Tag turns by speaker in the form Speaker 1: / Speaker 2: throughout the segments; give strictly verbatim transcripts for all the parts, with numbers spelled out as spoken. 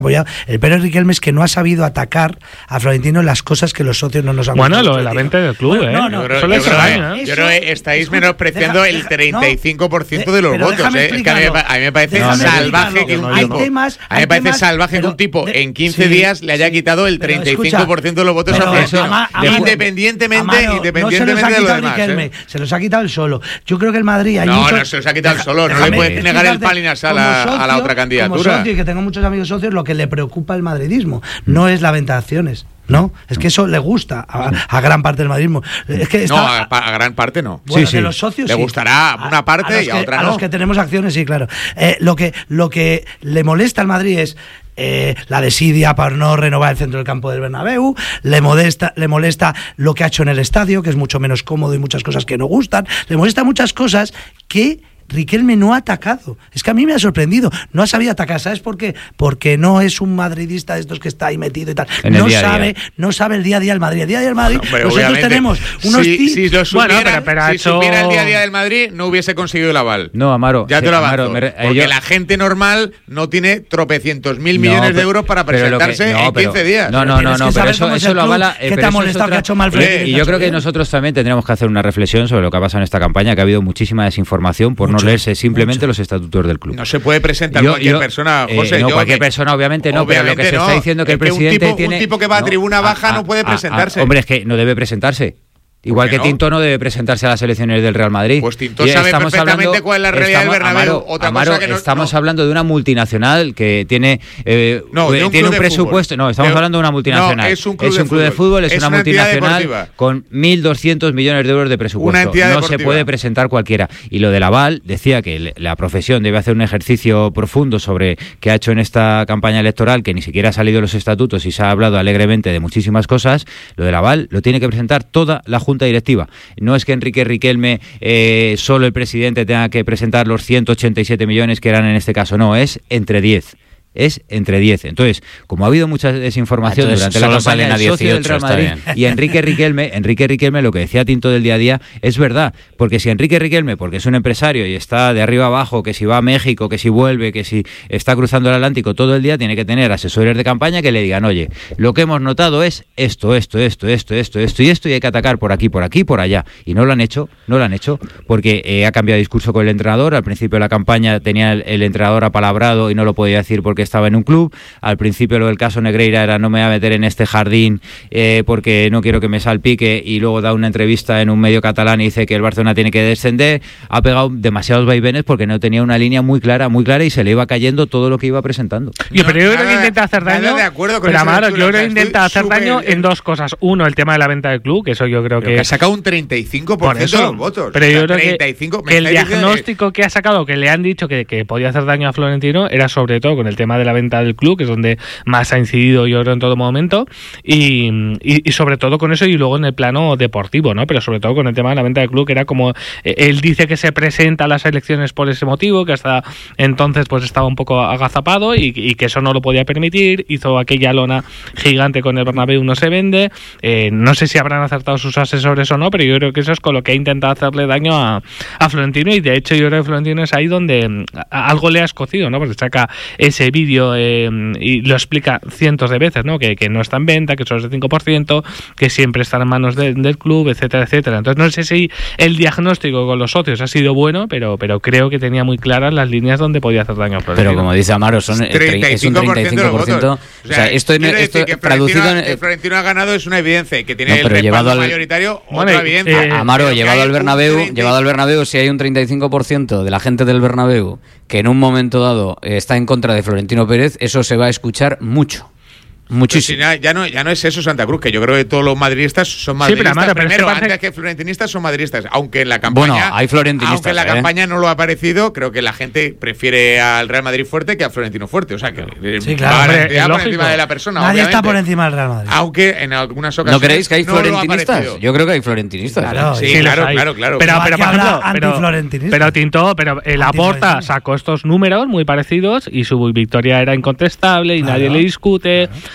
Speaker 1: El pero Riquelme es que no ha sabido atacar a Florentino en las cosas que los socios no nos han
Speaker 2: Bueno, lo de la venta del club, bueno, ¿eh? No, no,
Speaker 3: yo creo, yo creo, daño, ¿eh? Yo creo que estáis escucha, menospreciando deja, el treinta y cinco por ciento no, de los votos, ¿eh? Es que a mí, a mí me parece no, salvaje que un tipo, temas, a mí me parece temas, salvaje pero, que un tipo de, en quince sí, días le haya quitado el treinta y cinco por ciento de los votos a Florentino, independientemente, independientemente de lo demás.
Speaker 1: Se los ha quitado el solo. Yo creo que el Madrid...
Speaker 3: No, no se los ha quitado el solo. No le puedes negar el Palinas a la otra candidatura.
Speaker 1: Como socio, y que tengo muchos amigos socios, lo que le preocupa al madridismo no es la venta de acciones. No, es que eso le gusta a, a gran parte del madridismo. Es que está,
Speaker 3: no, a, a gran parte no.
Speaker 1: Bueno, sí, sí. Los socios
Speaker 3: le
Speaker 1: sí.
Speaker 3: gustará a una parte a, a y a otra
Speaker 1: que,
Speaker 3: no.
Speaker 1: A los que tenemos acciones, sí, claro. Eh, lo que lo que le molesta al Madrid es eh, la desidia por no renovar el centro del campo del Bernabéu, le molesta, le molesta lo que ha hecho en el estadio, que es mucho menos cómodo y muchas cosas que no gustan, le molesta muchas cosas que Riquelme no ha atacado. Es que a mí me ha sorprendido. No ha sabido atacar. ¿Sabes por qué? Porque no es un madridista de estos que está ahí metido y tal.
Speaker 4: En
Speaker 1: no
Speaker 4: día
Speaker 1: sabe,
Speaker 4: día.
Speaker 1: no sabe el día a día del Madrid. El día a día del Madrid,
Speaker 3: Hombre,
Speaker 1: nosotros tenemos unos
Speaker 3: si, si lo supiera,
Speaker 2: bueno, pero, pero
Speaker 3: si
Speaker 2: hecho...
Speaker 3: supiera el día a día del Madrid, no hubiese conseguido el aval.
Speaker 4: No, Amaro.
Speaker 3: Ya te lo avanzo.
Speaker 4: Amaro, me,
Speaker 3: porque yo, la gente normal no tiene tropecientos mil no, millones de euros para presentarse que, no, en quince
Speaker 4: pero,
Speaker 3: días.
Speaker 4: No, no, no, no, no pero eso, eso lo avala.
Speaker 1: ¿Qué te ha molestado que ha hecho mal Fred?
Speaker 4: Y yo creo que nosotros también tendríamos que hacer una reflexión sobre lo que ha pasado en esta campaña, que ha habido muchísima desinformación por no leerse simplemente los estatutos del club.
Speaker 3: No se puede presentar
Speaker 4: yo,
Speaker 3: cualquier
Speaker 4: yo,
Speaker 3: persona, José.
Speaker 4: Eh, no,
Speaker 3: yo
Speaker 4: cualquier
Speaker 3: que,
Speaker 4: persona, obviamente no, obviamente pero lo que se no. está diciendo que es el presidente
Speaker 3: que un tipo,
Speaker 4: tiene...
Speaker 3: Un tipo que va a tribuna baja a, a, no puede presentarse.
Speaker 4: A, a, hombre, es que no debe presentarse. Igual que no? Tinto no debe presentarse a las elecciones del Real Madrid.
Speaker 3: Pues Tinto sabe perfectamente hablando, cuál es la realidad estamos, del Bernabéu.
Speaker 4: Amaro,
Speaker 3: Otra
Speaker 4: Amaro,
Speaker 3: cosa que no,
Speaker 4: estamos
Speaker 3: no.
Speaker 4: hablando de una multinacional que tiene, eh,
Speaker 3: no, un,
Speaker 4: tiene un presupuesto. No, estamos de, hablando de una multinacional.
Speaker 3: No, es un club,
Speaker 4: es un club de, de fútbol, es, es una, una multinacional con mil doscientos millones de euros de presupuesto. No deportiva. Se puede presentar cualquiera. Y lo del aval, decía que la profesión debe hacer un ejercicio profundo sobre qué ha hecho en esta campaña electoral, que ni siquiera ha salido los estatutos y se ha hablado alegremente de muchísimas cosas. Lo del aval lo tiene que presentar toda la junta directiva. No es que Enrique Riquelme, eh, solo el presidente, tenga que presentar los ciento ochenta y siete millones que eran en este caso, no, es entre diez. Es entre diez. Entonces, como ha habido mucha desinformación Entonces,
Speaker 3: durante
Speaker 4: la campaña, el socio del Real Madrid y Enrique Riquelme, Enrique Riquelme, lo que decía Tinto del día a día, es verdad. Porque si Enrique Riquelme, porque es un empresario y está de arriba abajo, que si va a México, que si vuelve, que si está cruzando el Atlántico todo el día, tiene que tener asesores de campaña que le digan, oye, lo que hemos notado es esto, esto, esto, esto, esto, esto y esto, y hay que atacar por aquí, por aquí, por allá. Y no lo han hecho, no lo han hecho, porque eh, ha cambiado de discurso con el entrenador. Al principio de la campaña tenía el, el entrenador apalabrado y no lo podía decir porque estaba en un club. Al principio lo del caso Negreira era no me voy a meter en este jardín eh, porque no quiero que me salpique, y luego da una entrevista en un medio catalán y dice que el Barcelona tiene que descender. Ha pegado demasiados vaivenes porque no tenía una línea muy clara, muy clara y se le iba cayendo todo lo que iba presentando.
Speaker 2: Yo, pero yo creo que intenta hacer daño.
Speaker 3: De acuerdo con
Speaker 2: pero Amaro, yo creo que
Speaker 3: o sea,
Speaker 2: intenta hacer
Speaker 3: super...
Speaker 2: daño en dos cosas. Uno, el tema de la venta del club, que eso yo creo
Speaker 3: pero
Speaker 2: que...
Speaker 3: que ha sacado un treinta y cinco por ciento de los votos.
Speaker 2: Pero yo creo
Speaker 3: treinta y cinco,
Speaker 2: que, que el diagnóstico de... que ha sacado, que le han dicho que, que podía hacer daño a Florentino, era sobre todo con el tema de la venta del club, que es donde más ha incidido yo creo en todo momento, y, y, y sobre todo con eso, y luego en el plano deportivo, ¿no? Pero sobre todo con el tema de la venta del club, que era como eh, él dice que se presenta a las elecciones por ese motivo, que hasta entonces pues estaba un poco agazapado y, y que eso no lo podía permitir, hizo aquella lona gigante con el Bernabéu, no se vende, eh, no sé si habrán acertado sus asesores o no, pero yo creo que eso es con lo que ha intentado hacerle daño a, a Florentino, y de hecho yo creo que Florentino es ahí donde algo le ha escocido, ¿no? Porque saca ese vídeo eh, y lo explica cientos de veces, ¿no? Que, que no está en venta, que solo es de cinco por ciento, que siempre está en manos de, del club, etcétera, etcétera. Entonces no sé si el diagnóstico con los socios ha sido bueno, pero, pero creo que tenía muy claras las líneas donde podía hacer daño a Florentino.
Speaker 4: Pero como dice Amaro, son
Speaker 3: treinta y cinco por ciento
Speaker 4: es un treinta y cinco por ciento.
Speaker 3: O sea, o sea esto, esto que traducido en... que Florentino ha ganado es una evidencia, que tiene no, el respaldo al... mayoritario,
Speaker 4: bueno,
Speaker 3: otra evidencia.
Speaker 4: Eh, Amaro, llevado al Bernabéu, treinta... llevado al Bernabéu, si hay un treinta y cinco por ciento de la gente del Bernabéu que en un momento dado eh, está en contra de Florentino Pérez, eso se va a escuchar mucho. Muchísimo.
Speaker 3: Si ya, no, ya no es eso Santa Cruz, que yo creo que todos los madridistas son madridistas. Sí, pero, Amaro, pero primero, es que antes que florentinistas son madridistas. Aunque en la campaña.
Speaker 4: Bueno, hay florentinistas.
Speaker 3: Aunque en la
Speaker 4: ¿eh?
Speaker 3: campaña no lo ha parecido, creo que la gente prefiere al Real Madrid fuerte que a Florentino fuerte. O sea, que
Speaker 1: sí, claro,
Speaker 3: va
Speaker 1: hombre,
Speaker 3: por lógico. Encima de la persona.
Speaker 1: Nadie
Speaker 3: obviamente.
Speaker 1: está por encima del Real Madrid.
Speaker 3: Aunque en algunas ocasiones.
Speaker 4: ¿No creéis que hay
Speaker 3: no
Speaker 4: florentinistas? Yo creo que hay florentinistas.
Speaker 3: Claro, ¿eh? sí, sí, claro, claro, claro.
Speaker 2: Pero, pero, por ejemplo, pero, pero Tinto, pero el Laporta sacó estos números muy parecidos y su victoria era incontestable y claro, nadie le discute. Claro.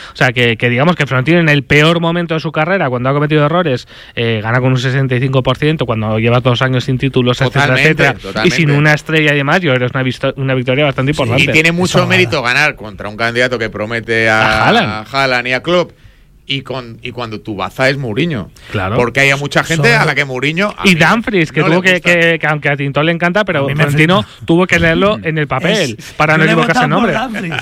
Speaker 2: O sea, que, que digamos que Florentino en el peor momento de su carrera, cuando ha cometido errores, eh, gana con un sesenta y cinco por ciento, cuando lleva dos años sin títulos, etcétera, etcétera, totalmente. Y sin una estrella y demás, yo creo que es una, una victoria bastante importante.
Speaker 3: Sí, y tiene mucho Eso mérito gana. ganar contra un candidato que promete a, a Haaland. a Haaland y a Klopp. Y, con, y cuando tu baza es Mourinho. Claro. Porque hay mucha gente Son... a la que Mourinho.
Speaker 2: Y Dumfries, que no tuvo que, que, que, aunque a Tintón le encanta, pero Florentino tuvo que leerlo en el papel es, para no equivocarse el nombre.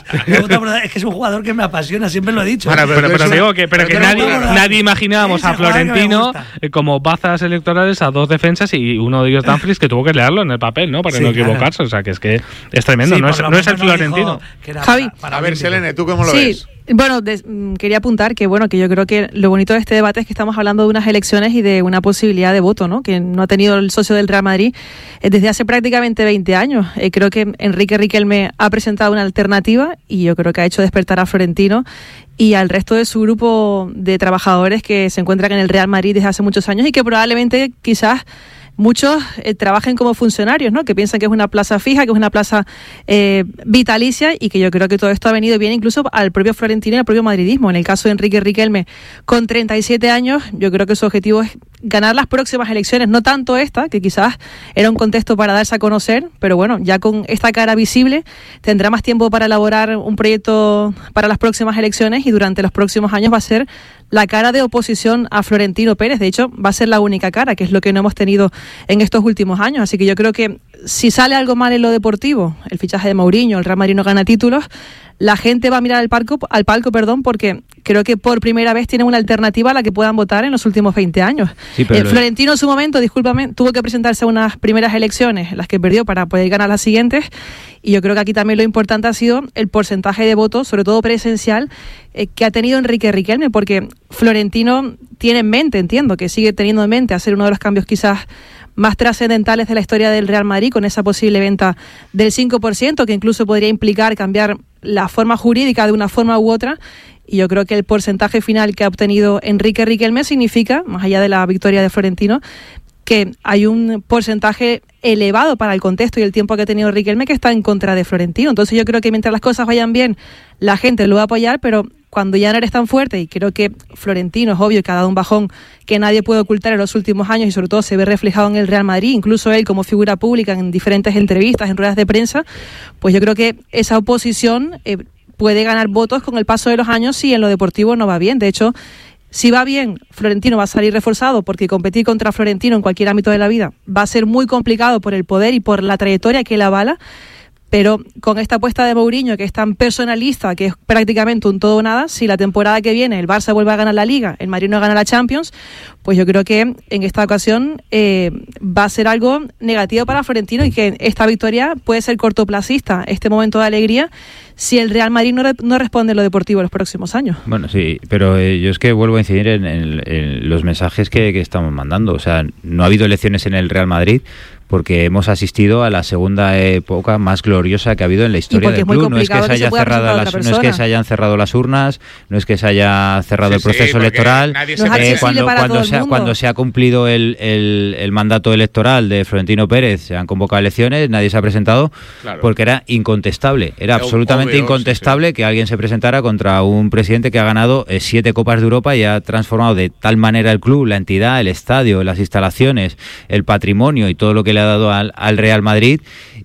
Speaker 1: Es que es un jugador que me apasiona, siempre lo he dicho.
Speaker 2: Bueno, pero, pero, pero, pero digo que, pero pero que nadie, nadie imaginábamos a Florentino como bazas electorales a dos defensas y uno de ellos Dumfries que tuvo que leerlo en el papel, ¿no? Para sí, no equivocarse. Claro. O sea, que es que es tremendo. Sí, no, es, no es el Florentino.
Speaker 5: Javi.
Speaker 3: Para, para a ver, Selene, ¿tú cómo lo
Speaker 5: sí.
Speaker 3: ves?
Speaker 5: Bueno, de, quería apuntar que bueno que yo creo que lo bonito de este debate es que estamos hablando de unas elecciones y de una posibilidad de voto, ¿no? Que no ha tenido el socio del Real Madrid eh, desde hace prácticamente veinte años. Eh, creo que Enrique Riquelme ha presentado una alternativa y yo creo que ha hecho despertar a Florentino y al resto de su grupo de trabajadores que se encuentran en el Real Madrid desde hace muchos años y que probablemente quizás muchos eh, trabajen como funcionarios, ¿no? Que piensan que es una plaza fija, que es una plaza eh, vitalicia y que yo creo que todo esto ha venido bien incluso al propio Florentino y al propio madridismo. En el caso de Enrique Riquelme, con treinta y siete años, yo creo que su objetivo es ganar las próximas elecciones, no tanto esta, que quizás era un contexto para darse a conocer, pero bueno, ya con esta cara visible tendrá más tiempo para elaborar un proyecto para las próximas elecciones y durante los próximos años va a ser la cara de oposición a Florentino Pérez. De hecho, va a ser la única cara, que es lo que no hemos tenido en estos últimos años. Así que yo creo que si sale algo mal en lo deportivo, el fichaje de Mourinho, el Real Madrid no gana títulos, la gente va a mirar al palco, al palco, perdón, porque creo que por primera vez tienen una alternativa a la que puedan votar en los últimos veinte años. Sí, eh, Florentino en su momento, discúlpame, tuvo que presentarse a unas primeras elecciones, las que perdió para poder ganar las siguientes, y yo creo que aquí también lo importante ha sido el porcentaje de votos, sobre todo presencial, eh, que ha tenido Enrique Riquelme, porque Florentino tiene en mente, entiendo, que sigue teniendo en mente hacer uno de los cambios quizás más trascendentales de la historia del Real Madrid, con esa posible venta del cinco por ciento, que incluso podría implicar cambiar la forma jurídica de una forma u otra, y yo creo que el porcentaje final que ha obtenido Enrique Riquelme significa, más allá de la victoria de Florentino, que hay un porcentaje elevado para el contexto y el tiempo que ha tenido Riquelme que está en contra de Florentino. Entonces yo creo que mientras las cosas vayan bien, la gente lo va a apoyar, pero cuando ya no eres tan fuerte, y creo que Florentino es obvio que ha dado un bajón que nadie puede ocultar en los últimos años y sobre todo se ve reflejado en el Real Madrid, incluso él como figura pública en diferentes entrevistas, en ruedas de prensa, pues yo creo que esa oposición eh, puede ganar votos con el paso de los años si en lo deportivo no va bien. De hecho, si va bien, Florentino va a salir reforzado, porque competir contra Florentino en cualquier ámbito de la vida va a ser muy complicado por el poder y por la trayectoria que él avala. Pero con esta apuesta de Mourinho, que es tan personalista, que es prácticamente un todo o nada, si la temporada que viene el Barça vuelve a ganar la Liga, el Madrid no gana la Champions, pues yo creo que en esta ocasión eh, va a ser algo negativo para Florentino y que esta victoria puede ser cortoplacista, este momento de alegría, si el Real Madrid no, re- no responde en lo deportivo en los próximos años.
Speaker 4: Bueno, sí, pero eh, yo es que vuelvo a incidir en, en, en los mensajes que, que estamos mandando. O sea, no ha habido elecciones en el Real Madrid porque hemos asistido a la segunda época más gloriosa que ha habido en la historia del club. No es que se haya que cerrado las, no es que se hayan cerrado las urnas, no es que se haya cerrado sí, el proceso sí, electoral. Eh, cuando cuando se, ha, cuando se ha cumplido el, el, el mandato electoral de Florentino Pérez, se han convocado elecciones, nadie se ha presentado, claro, porque era incontestable, era absolutamente obvio, incontestable sí, sí. que alguien se presentara contra un presidente que ha ganado eh, siete Copas de Europa y ha transformado de tal manera el club, la entidad, el estadio, las instalaciones, el patrimonio y todo lo que le ha dado al, al Real Madrid.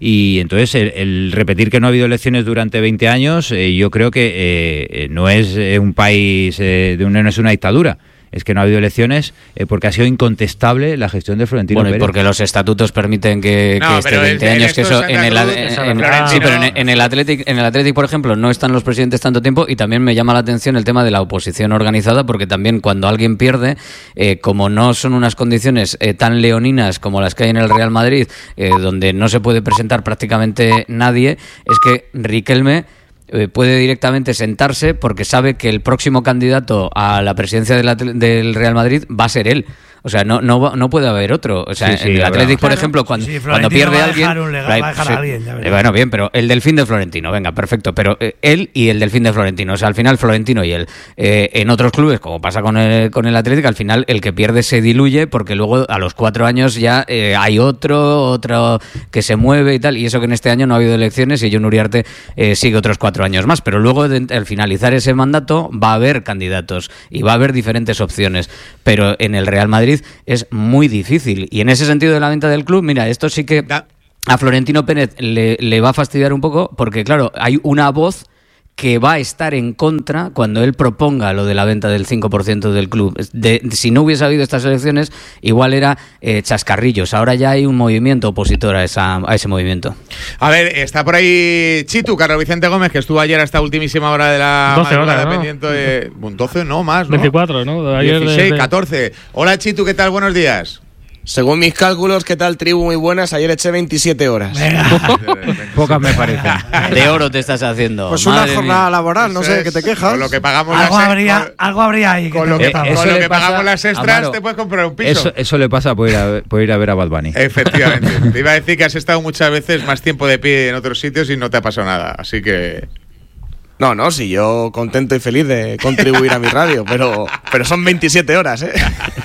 Speaker 4: Y entonces el, el repetir que no ha habido elecciones durante veinte años, eh, yo creo que eh, no es eh, un país, eh, de una, no es una dictadura. Es que no ha habido elecciones eh, porque ha sido incontestable la gestión de Florentino
Speaker 6: Bueno,
Speaker 4: Pérez.
Speaker 6: Y porque los estatutos permiten que,
Speaker 3: no,
Speaker 6: que esté veinte
Speaker 3: el,
Speaker 6: años, que eso en el, en, en, sí, pero en, en el Athletic, en el Athletic, por ejemplo, no están los presidentes tanto tiempo, y también me llama la atención el tema de la oposición organizada, porque también cuando alguien pierde, eh, como no son unas condiciones eh, tan leoninas como las que hay en el Real Madrid, eh, donde no se puede presentar prácticamente nadie, es que Riquelme puede directamente sentarse porque sabe que el próximo candidato a la presidencia de la, del Real Madrid va a ser él. O sea, no no no puede haber otro. O sea, sí, sí, en el Athletic, por claro. ejemplo, cuando, sí, cuando pierde alguien... Un legado, va a dejar sí, a alguien ya bueno, bien, pero el Delfín de Florentino, venga, perfecto. Pero eh, él y el Delfín de Florentino. O sea, al final Florentino y él. Eh, en otros clubes, como pasa con el, con el Athletic, al final el que pierde se diluye porque luego a los cuatro años ya eh, hay otro, otro que se mueve y tal. Y eso que en este año no ha habido elecciones y Jon Uriarte eh, sigue otros cuatro años más. Pero luego, de, al finalizar ese mandato, va a haber candidatos y va a haber diferentes opciones. Pero en el Real Madrid es muy difícil. Y en ese sentido de la venta del club, mira, esto sí que a Florentino Pérez le, le va a fastidiar un poco porque, claro, hay una voz que va a estar en contra cuando él proponga lo de la venta del cinco por ciento del club. De, de, si no hubiese habido estas elecciones, igual era eh, chascarrillos. Ahora ya hay un movimiento opositor a, esa, a ese movimiento.
Speaker 3: A ver, está por ahí Chitu, Carlos Vicente Gómez, que estuvo ayer hasta ultimísima hora de la
Speaker 2: doce horas, ¿no?
Speaker 3: Pendiente de, doce, no más, ¿no?
Speaker 2: veinticuatro, ¿no? De ayer
Speaker 3: dieciséis,
Speaker 2: de...
Speaker 3: catorce. Hola Chitu, ¿qué tal? Buenos días.
Speaker 7: Según mis cálculos, ¿qué tal, tribu? Muy buenas. Ayer eché veintisiete horas.
Speaker 4: Pocas me parecen.
Speaker 6: De oro te estás haciendo.
Speaker 7: Pues una Madre jornada mía. laboral, no Eso sé, es, ¿qué te quejas?
Speaker 3: Con lo que pagamos
Speaker 1: algo
Speaker 3: las
Speaker 1: habría, con, algo habría ahí.
Speaker 3: Con lo que, con lo que pasa, pagamos las extras, Amaro, te puedes comprar un piso.
Speaker 4: Eso, eso le pasa por ir, a, por ir a ver a Bad Bunny.
Speaker 3: Efectivamente. Te iba a decir que has estado muchas veces más tiempo de pie en otros sitios y no te ha pasado nada. Así que...
Speaker 7: No, no, sí, yo contento y feliz de contribuir a mi radio, pero, pero son veintisiete horas, ¿eh?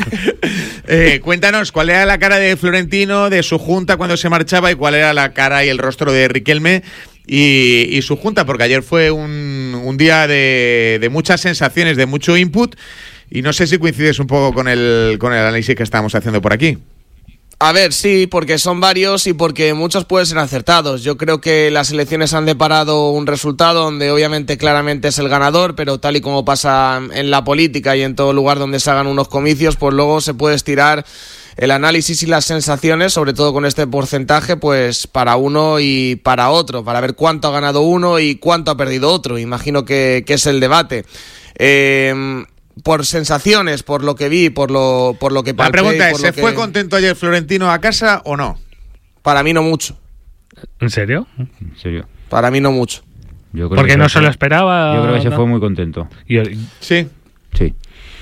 Speaker 3: eh cuéntanos, ¿cuál era la cara de Florentino, de su junta cuando se marchaba y cuál era la cara y el rostro de Riquelme y, y su junta? Porque ayer fue un, un día de, de muchas sensaciones, de mucho input y no sé si coincides un poco con el, con el análisis que estamos haciendo por aquí.
Speaker 7: A ver, sí, porque son varios y porque muchos pueden ser acertados. Yo creo que las elecciones han deparado un resultado donde obviamente claramente es el ganador, pero tal y como pasa en la política y en todo lugar donde se hagan unos comicios, pues luego se puede estirar el análisis y las sensaciones, sobre todo con este porcentaje, pues para uno y para otro, para ver cuánto ha ganado uno y cuánto ha perdido otro. Imagino que, que es el debate. Eh... Por sensaciones, por lo que vi, por lo por lo que palpé.
Speaker 3: La pregunta es, ¿se
Speaker 7: que...
Speaker 3: fue contento ayer Florentino a casa o no?
Speaker 7: Para mí no mucho.
Speaker 2: ¿En serio?
Speaker 4: ¿En serio?
Speaker 7: Para mí no mucho.
Speaker 4: Yo creo
Speaker 2: Porque no se
Speaker 4: fue,
Speaker 2: lo esperaba.
Speaker 4: Yo creo que
Speaker 2: ¿no?
Speaker 4: se fue muy contento.
Speaker 2: Y,
Speaker 3: sí.
Speaker 4: Sí.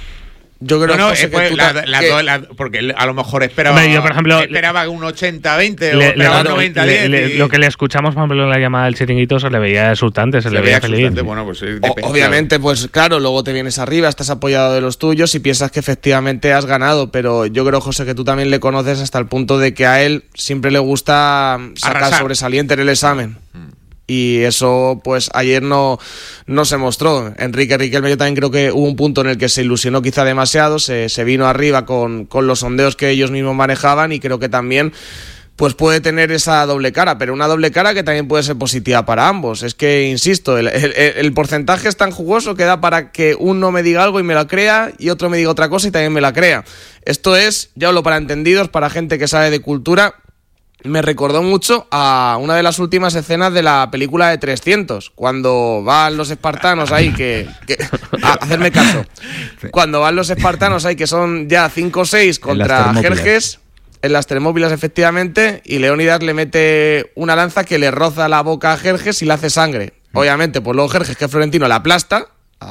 Speaker 7: Yo creo
Speaker 3: no, no,
Speaker 7: que,
Speaker 3: fue
Speaker 7: que,
Speaker 3: la, la,
Speaker 7: que...
Speaker 3: La, porque a lo mejor esperaba,
Speaker 2: Hombre, yo, por ejemplo,
Speaker 3: esperaba un ochenta veinte
Speaker 2: le,
Speaker 3: o esperaba
Speaker 2: le,
Speaker 3: un noventa diez.
Speaker 2: Y... Lo que le escuchamos, por ejemplo, en la llamada del chiringuito se le veía exultante, se, se le veía, veía feliz.
Speaker 3: Bueno, pues,
Speaker 7: o, obviamente, pues claro, luego te vienes arriba, estás apoyado de los tuyos y piensas que efectivamente has ganado, pero yo creo, José, que tú también le conoces hasta el punto de que a él siempre le gusta sacar Arrasar. sobresaliente en el examen. Hmm. Y eso, pues ayer no, no se mostró. Enrique Riquelme, yo también creo que hubo un punto en el que se ilusionó quizá demasiado, se, se vino arriba con, con los sondeos que ellos mismos manejaban y creo que también pues puede tener esa doble cara, pero una doble cara que también puede ser positiva para ambos. Es que, insisto, el, el, el porcentaje es tan jugoso que da para que uno me diga algo y me la crea y otro me diga otra cosa y también me la crea. Esto es, ya hablo para entendidos, para gente que sabe de cultura. Me recordó mucho a una de las últimas escenas de la película de trescientos, cuando van los espartanos ahí, que, que a, hacerme caso, cuando van los espartanos ahí, que son ya cinco o seis contra Jerjes, en las Termópilas efectivamente, y Leónidas le mete una lanza que le roza la boca a Jerjes y le hace sangre. Obviamente, pues luego Jerjes, que es florentino, la aplasta,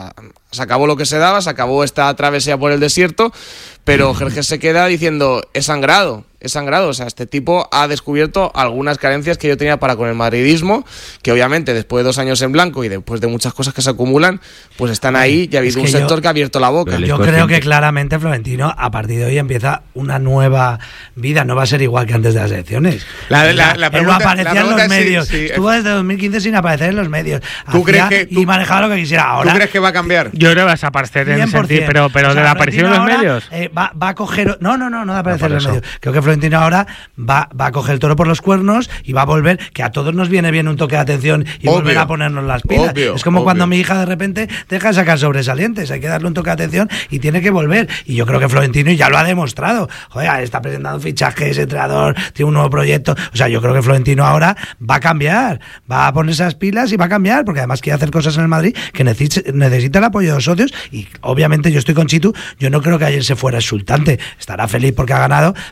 Speaker 7: se acabó lo que se daba, se acabó esta travesía por el desierto, pero Jerjes se queda diciendo, he sangrado, he sangrado, o sea, este tipo ha descubierto algunas carencias que yo tenía para con el madridismo, que obviamente después de dos años en blanco y después de muchas cosas que se acumulan, pues están ahí y ha habido un sector yo, que ha abierto la boca.
Speaker 1: Yo creo que claramente Florentino a partir de hoy empieza una nueva vida, no va a ser igual que antes de las elecciones.
Speaker 3: La, la, la pregunta,
Speaker 1: él no aparecía en los medios,
Speaker 3: sí, sí,
Speaker 1: estuvo desde dos mil quince sin aparecer en los medios.
Speaker 3: ¿Tú crees que, tú,
Speaker 1: y manejaba lo que quisiera ahora?
Speaker 3: ¿Tú crees que va a cambiar?
Speaker 2: Yo creo que vas a aparecer en ese sentido, pero, pero o sea, de la aparición en los ahora, medios.
Speaker 1: Eh, va, va a coger... No, no, no, no de aparecer no en los medios. Creo que Florentino ahora va, va a coger el toro por los cuernos y va a volver, que a todos nos viene bien un toque de atención y obvio, volver a ponernos las pilas. Obvio, es como obvio. Cuando mi hija de repente deja de sacar sobresalientes, hay que darle un toque de atención y tiene que volver. Y yo creo que Florentino ya lo ha demostrado. Joder, está presentando fichajes, entrenador, tiene un nuevo proyecto. O sea, yo creo que Florentino ahora va a cambiar, va a ponerse las pilas y va a cambiar, porque además quiere hacer cosas en el Madrid que necesita, necesita el apoyo de los socios. Y obviamente yo estoy con Chitu, yo no creo que ayer se fuera exultante, estará feliz porque ha ganado, pero Florentino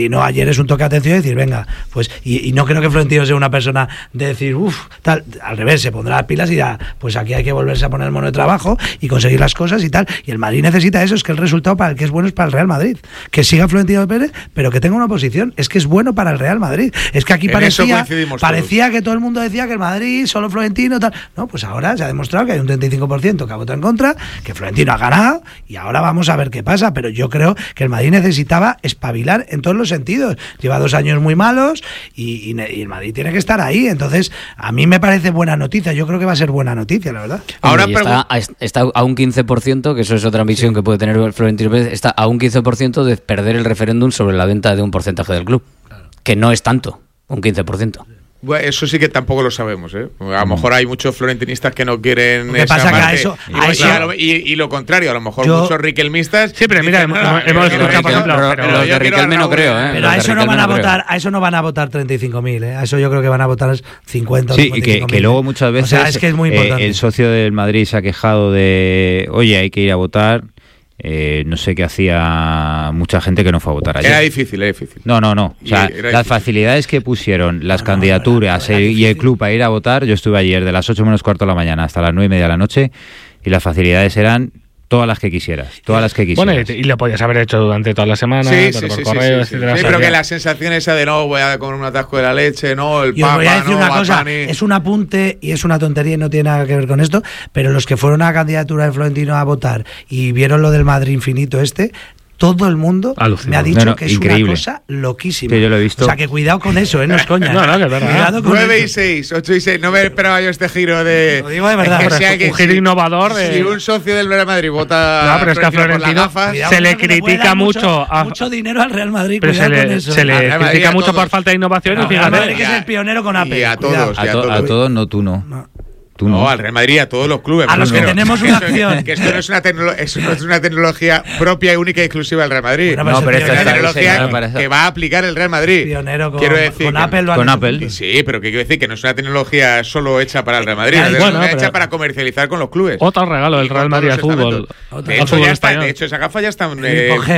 Speaker 1: Florentino ayer es un toque de atención y decir, venga, pues, y, y no creo que Florentino sea una persona de decir, uff, tal, al revés, se pondrá las pilas y dirá, pues aquí hay que volverse a poner el mono de trabajo y conseguir las cosas y tal. Y el Madrid necesita eso, es que el resultado para el que es bueno es para el Real Madrid. Que siga Florentino Pérez, pero que tenga una oposición, es que es bueno para el Real Madrid. Es que aquí en parecía, parecía que todo el mundo decía que el Madrid, solo Florentino, tal. No, pues ahora se ha demostrado que hay un treinta y cinco por ciento que ha votado en contra, que Florentino ha ganado y ahora vamos a ver qué pasa. Pero yo creo que el Madrid necesitaba espabilar en todos los sentidos. Lleva dos años muy malos y, y, y el Madrid tiene que estar ahí. Entonces, a mí me parece buena noticia. Yo creo que va a ser buena noticia, la verdad.
Speaker 6: Ahora está, está a un quince por ciento, que eso es otra visión sí. que puede tener Florentino Pérez, está a un quince por ciento de perder el referéndum sobre la venta de un porcentaje del club. Claro. Que no es tanto, un quince por ciento.
Speaker 3: Bueno, eso sí que tampoco lo sabemos, ¿eh? A lo mejor hay muchos florentinistas que no quieren
Speaker 1: ¿Qué pasa que eso,
Speaker 3: y, a eso y, y, y lo contrario, a lo mejor yo, muchos riquelmistas.
Speaker 2: Sí, pero mira, hemos, hemos escuchado, por ejemplo,
Speaker 6: pero, pero los de Riquelme no creo, ¿eh?
Speaker 1: Pero a eso no van a votar, a eso no van a votar treinta y cinco mil, ¿eh? A eso yo creo que van a votar cincuenta.
Speaker 4: Sí, y que, que luego muchas veces
Speaker 1: o sea, es que es muy importante.
Speaker 4: Eh, el socio del Madrid se ha quejado de, oye, hay que ir a votar. Eh, no sé qué hacía mucha gente que no fue a votar ayer.
Speaker 3: Era difícil, era difícil.
Speaker 4: No, no, no. O sea, las difícil. facilidades que pusieron las no, candidaturas no, era, era y el club para ir a votar, yo estuve ayer de las ocho menos cuarto de la mañana hasta las nueve y media de la noche y las facilidades eran todas las que quisieras, todas las que quisieras.
Speaker 2: Bueno, y lo podías haber hecho durante toda la semana,
Speaker 3: sí,
Speaker 2: pero
Speaker 3: sí,
Speaker 2: por
Speaker 3: sí,
Speaker 2: correo,
Speaker 3: sí, sí,
Speaker 2: etcétera.
Speaker 3: sí, pero que la sensación esa de no, voy a comer un atasco de la leche, no, el
Speaker 1: Yo
Speaker 3: papa,
Speaker 1: voy a decir
Speaker 3: no,
Speaker 1: una cosa,
Speaker 3: Batani.
Speaker 1: Es un apunte y es una tontería y no tiene nada que ver con esto, pero los que fueron a la candidatura de Florentino a votar y vieron lo del Madrid infinito este, todo el mundo Alucino. me ha dicho no, no, que es increíble. Una cosa loquísima.
Speaker 4: Que yo lo he visto.
Speaker 1: O sea, que cuidado con eso, ¿eh? No es coña.
Speaker 2: no, no, que verdad.
Speaker 3: nueve y seis, ocho y seis. No me esperaba yo este giro de...
Speaker 1: Lo digo de verdad.
Speaker 2: Es que sea que un giro si, innovador. De...
Speaker 3: Si un socio del Real Madrid vota...
Speaker 2: No, pero es que a Florentino se le critica mucho...
Speaker 1: A... Mucho dinero al Real Madrid,
Speaker 2: pero se le,
Speaker 1: eso.
Speaker 2: se le critica mucho por falta de innovación.
Speaker 1: No,
Speaker 2: y fíjate...
Speaker 1: Real Madrid que es el pionero con Apple.
Speaker 3: Y a todos.
Speaker 4: A, to a todos, no, tú no.
Speaker 3: no. No, no, al Real Madrid, a todos los clubes.
Speaker 1: A los que no. tenemos una acción.
Speaker 3: Que esto no es una, eso no es una tecnología propia y única y exclusiva del Real Madrid.
Speaker 1: Bueno,
Speaker 3: no, pero
Speaker 1: es
Speaker 3: una tecnología que, que va a aplicar el Real Madrid.
Speaker 1: Pionero con,
Speaker 3: quiero decir
Speaker 1: con
Speaker 3: que,
Speaker 1: Apple.
Speaker 4: Con Apple.
Speaker 3: Sí, pero que quiero decir que no es una tecnología solo hecha para el Real Madrid, es
Speaker 2: bueno,
Speaker 3: hecha pero... para comercializar con los clubes.
Speaker 2: Otro regalo del Real Madrid al fútbol.
Speaker 3: De hecho, ya está, de hecho, esa gafa ya está en,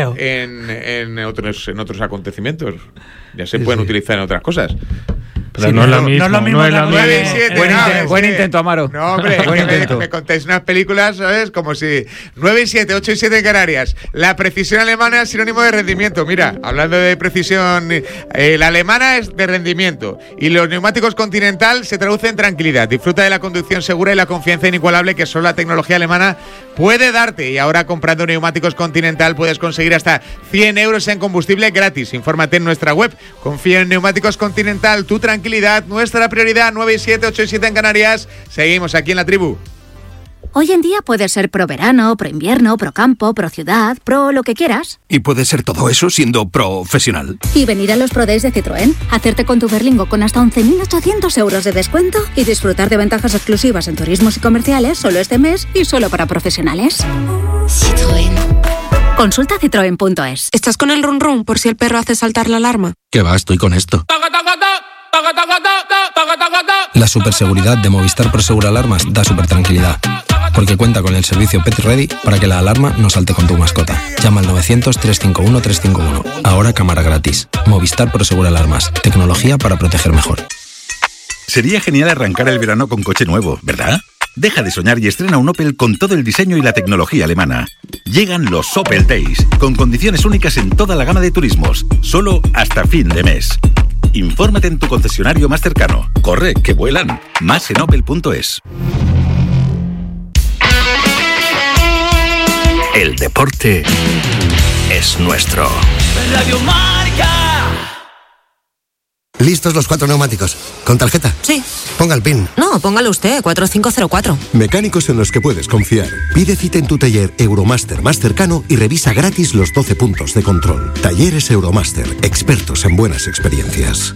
Speaker 3: en, en, otros, en otros acontecimientos. Ya se sí, pueden sí. utilizar en otras cosas.
Speaker 2: Pero sí, no, no, es mismo, no es lo mismo. No es lo mismo.
Speaker 3: nueve y siete,
Speaker 4: buen,
Speaker 3: no,
Speaker 4: intento, buen intento, Amaro.
Speaker 3: No, hombre, buen intento. Me, me contáis unas películas, ¿sabes? Como si nueve y siete, ocho y siete en Canarias. La precisión alemana es sinónimo de rendimiento. Mira, hablando de precisión, eh, la alemana es de rendimiento. Y los neumáticos Continental se traduce en tranquilidad. Disfruta de la conducción segura y la confianza inigualable que solo la tecnología alemana puede darte. Y ahora, comprando neumáticos Continental, puedes conseguir hasta cien euros en combustible gratis. Infórmate en nuestra web. Confía en Neumáticos Continental, tu tranquilidad. Nuestra prioridad, nueve y siete, ocho y siete en Canarias. Seguimos aquí en La Tribu.
Speaker 8: Hoy en día puedes ser pro verano, pro invierno, pro campo, pro ciudad, pro lo que quieras.
Speaker 9: Y puedes ser todo eso siendo profesional.
Speaker 8: Y venir a los Pro Days de Citroën, hacerte con tu Berlingo con hasta once mil ochocientos euros de descuento y disfrutar de ventajas exclusivas en turismos y comerciales solo este mes y solo para profesionales. Citroën. Consulta citroen punto es.
Speaker 10: ¿Estás con el run run por si el perro hace saltar la alarma?
Speaker 9: ¿Qué va? Estoy con esto. La superseguridad de Movistar Prosegur Alarmas da super tranquilidad, porque cuenta con el servicio Pet Ready para que la alarma no salte con tu mascota. Llama al novecientos, trescientos cincuenta y uno, trescientos cincuenta y uno. Ahora cámara gratis. Movistar Prosegur Alarmas. Tecnología para proteger mejor.
Speaker 11: Sería genial arrancar el verano con coche nuevo, ¿verdad? Deja de soñar y estrena un Opel con todo el diseño y la tecnología alemana. Llegan los Opel Days, con condiciones únicas en toda la gama de turismos, solo hasta fin de mes. Infórmate en tu concesionario más cercano. Corre, que vuelan. Más en opel punto es. El deporte es nuestro.
Speaker 12: Radio Marca.
Speaker 13: ¿Listos los cuatro neumáticos? ¿Con tarjeta?
Speaker 12: Sí.
Speaker 13: Ponga el PIN.
Speaker 12: No, póngalo usted, cuatro cinco cero cuatro.
Speaker 13: Mecánicos en los que puedes confiar. Pide cita en tu taller Euromaster más cercano y revisa gratis los doce puntos de control. Talleres Euromaster, expertos en buenas experiencias.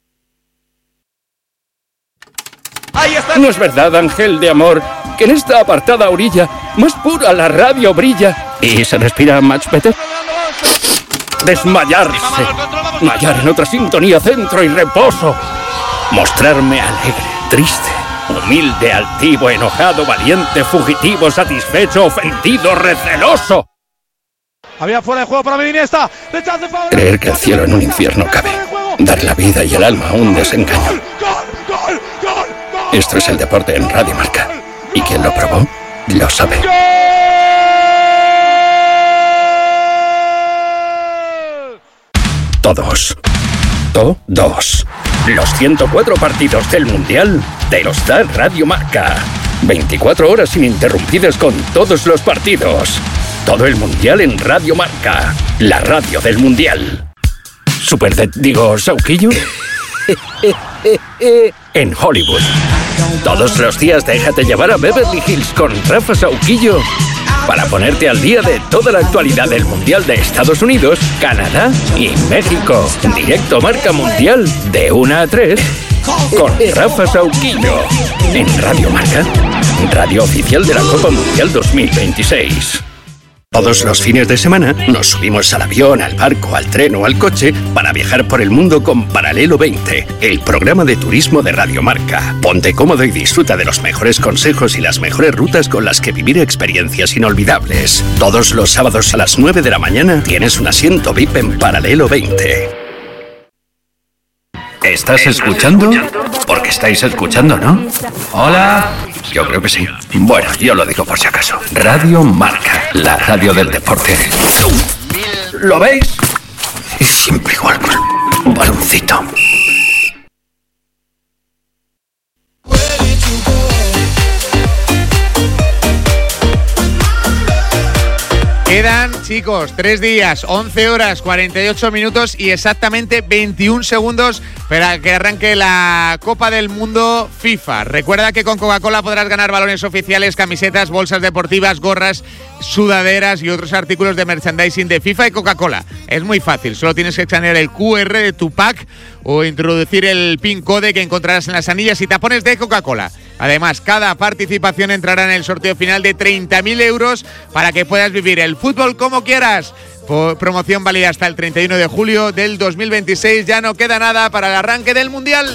Speaker 14: Ahí está. ¿No es verdad, ángel de amor, que en esta apartada orilla más pura la radio brilla y se respira much better? Desmayarse, mallar en otra sintonía, centro y reposo, mostrarme alegre, triste, humilde, altivo, enojado, valiente, fugitivo, satisfecho, ofendido, receloso.
Speaker 15: Había fuera de juego para Iniesta.
Speaker 14: Creer que el cielo en un infierno cabe. Dar la vida y el alma a un desengaño. Esto es el deporte en Radio Marca. Y quien lo probó, lo sabe. Todos. Todos. Los ciento cuatro partidos del Mundial te los da Radio Marca. veinticuatro horas ininterrumpidas con todos los partidos. Todo el Mundial en Radio Marca. La radio del Mundial. Super de, digo, Sauquillo. En Hollywood. Todos los días déjate llevar a Beverly Hills con Rafa Sauquillo para ponerte al día de toda la actualidad del Mundial de Estados Unidos, Canadá y México. Directo Marca Mundial de una a tres con Rafa Sauquillo en Radio Marca, radio oficial de la Copa Mundial dos mil veintiséis. Todos los fines de semana nos subimos al avión, al barco, al tren o al coche para viajar por el mundo con Paralelo veinte, el programa de turismo de Radio Marca. Ponte cómodo y disfruta de los mejores consejos y las mejores rutas con las que vivir experiencias inolvidables. Todos los sábados a las nueve de la mañana tienes un asiento V I P en Paralelo veinte. ¿Estás escuchando? Porque estáis escuchando, ¿no? Hola. Yo creo que sí. Bueno, yo lo digo por si acaso. Radio Marca, la radio del deporte. ¿Lo veis? Y siempre igual con un baloncito.
Speaker 3: Quedan, chicos, tres días, once horas, cuarenta y ocho minutos y exactamente veintiún segundos para que arranque la Copa del Mundo FIFA. Recuerda que con Coca-Cola podrás ganar balones oficiales, camisetas, bolsas deportivas, gorras, sudaderas y otros artículos de merchandising de FIFA y Coca-Cola. Es muy fácil, solo tienes que escanear el Q R de tu pack o introducir el PIN code que encontrarás en las anillas y tapones de Coca-Cola. Además, cada participación entrará en el sorteo final de treinta mil euros para que puedas vivir el fútbol como quieras. Promoción válida hasta el treinta y uno de julio del dos mil veintiséis. Ya no queda nada para el arranque del Mundial.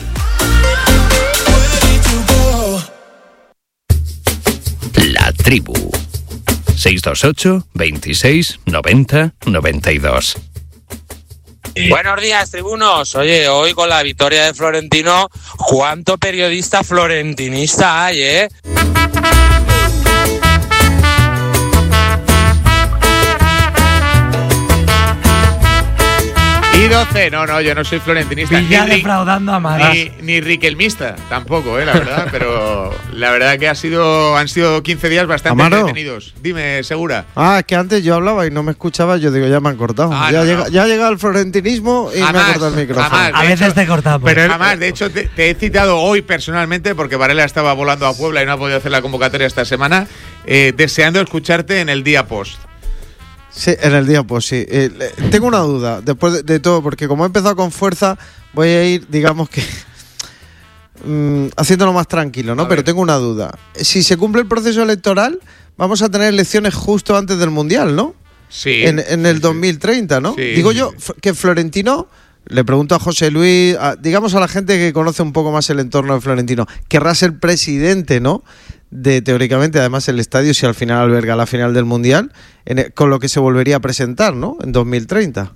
Speaker 14: La tribu. seis dos ocho, veintiséis, noventa, noventa y dos.
Speaker 16: Buenos días, tribunos. Oye, hoy con la victoria de Florentino, ¿cuánto periodista florentinista hay, eh?
Speaker 3: Y doce, no, no, yo no soy florentinista.
Speaker 1: Villa ni defraudando a Madrid.
Speaker 3: Ni, ni riquelmista, tampoco, eh, la verdad. Pero la verdad que ha sido, han sido quince días bastante
Speaker 17: Amaro.
Speaker 3: entretenidos. Dime, Segura.
Speaker 17: Ah, es que antes yo hablaba y no me escuchaba, yo digo, ya me han cortado.
Speaker 3: Ah,
Speaker 17: ya,
Speaker 3: no,
Speaker 17: llega,
Speaker 3: no.
Speaker 17: ya llega el florentinismo y
Speaker 3: Jamás,
Speaker 17: me ha cortado el micrófono.
Speaker 3: jamás,
Speaker 1: A
Speaker 3: de
Speaker 1: veces
Speaker 3: hecho,
Speaker 1: te cortamos.
Speaker 3: Pero jamás, de hecho, te, te he citado hoy personalmente, porque Varela estaba volando a Puebla y no ha podido hacer la convocatoria esta semana, eh, deseando escucharte en el día post.
Speaker 17: Sí, en el día, pues sí. Eh, tengo una duda, después de, de todo, porque como he empezado con fuerza, voy a ir, digamos que, mmm, haciéndolo más tranquilo, ¿no? Pero tengo una duda. Si se cumple el proceso electoral, vamos a tener elecciones justo antes del Mundial, ¿no?
Speaker 3: Sí.
Speaker 17: En, en el dos mil treinta, ¿no?
Speaker 3: Sí.
Speaker 17: Digo yo que Florentino, le pregunto a José Luis, a, digamos a la gente que conoce un poco más el entorno de Florentino, querrá ser presidente, ¿no? De teóricamente, además, el estadio, si al final alberga la final del Mundial, en el, con lo que se volvería a presentar, ¿no? En dos mil treinta.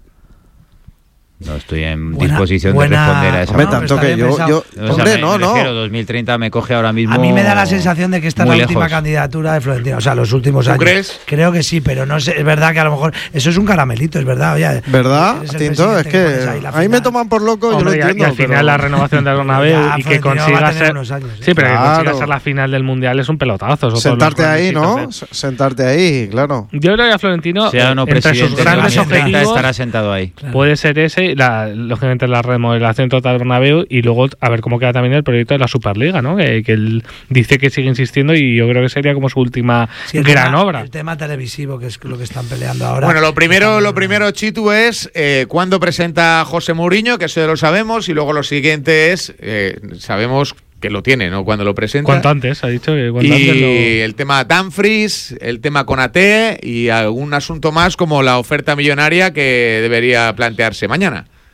Speaker 4: No estoy en
Speaker 1: Buena-
Speaker 4: disposición
Speaker 1: buena-
Speaker 4: de responder a eso.
Speaker 17: Hombre,
Speaker 1: No,
Speaker 17: tanto
Speaker 1: pero
Speaker 17: que
Speaker 1: está
Speaker 17: yo,
Speaker 1: bien
Speaker 17: yo
Speaker 1: pensado.
Speaker 17: hombre,
Speaker 4: me,
Speaker 17: no,
Speaker 4: me
Speaker 17: no.
Speaker 4: refiero, dos mil treinta me coge ahora mismo.
Speaker 1: A mí me da la sensación de que esta es
Speaker 4: muy
Speaker 1: la última
Speaker 4: lejos.
Speaker 1: candidatura de Florentino. O sea, los últimos
Speaker 3: ¿Tú
Speaker 1: años.
Speaker 3: crees?
Speaker 1: Creo que sí, pero no sé. Es verdad que a lo mejor. Eso es un caramelito, es verdad. Oye,
Speaker 17: ¿Verdad,
Speaker 1: eres el
Speaker 17: Tinto? Es
Speaker 1: presidente
Speaker 17: que
Speaker 1: pones ahí la
Speaker 17: ahí me
Speaker 1: final.
Speaker 17: toman por loco,
Speaker 2: Hombre,
Speaker 17: yo
Speaker 2: y,
Speaker 17: lo
Speaker 2: a-
Speaker 17: entiendo.
Speaker 2: y al final
Speaker 17: pero-
Speaker 2: la renovación del Bernabéu
Speaker 1: Ya,
Speaker 2: y que
Speaker 1: Florentino va a
Speaker 2: consiga
Speaker 1: tener
Speaker 2: ser
Speaker 1: unos años, ¿eh?
Speaker 2: sí, pero que
Speaker 17: Claro.
Speaker 2: consiga ser la final del Mundial es un pelotazo. eso todos los
Speaker 17: Sentarte ahí,
Speaker 2: grandes
Speaker 17: ¿no?
Speaker 2: hitos, ¿eh?
Speaker 17: S- Sentarte ahí, claro.
Speaker 2: Yo creo que a Florentino,
Speaker 4: Sea o no
Speaker 2: entre sus
Speaker 4: presidente de
Speaker 2: grandes
Speaker 4: dos mil treinta,
Speaker 2: objetivos,
Speaker 4: estará sentado ahí.
Speaker 2: puede ser ese, la, lógicamente la remodelación total del Bernabéu y luego a ver cómo queda también el proyecto de la Superliga, ¿no? Que, que él dice que sigue insistiendo y yo creo que sería como su última
Speaker 1: Sí, el
Speaker 2: gran
Speaker 1: tema-
Speaker 2: obra.
Speaker 1: El tema televisivo, que es lo que están peleando ahora.
Speaker 3: Bueno, lo primero, lo primero, Chitu, es eh, cuándo presenta José Mourinho, que eso ya lo sabemos, y luego lo siguiente es, eh, sabemos que lo tiene, ¿no? Cuando lo presenta.
Speaker 2: Cuanto antes, ha dicho que cuanto
Speaker 3: Y
Speaker 2: antes lo...
Speaker 3: el tema Dumfries, el tema Konaté y algún asunto más como la oferta millonaria que debería plantearse mañana.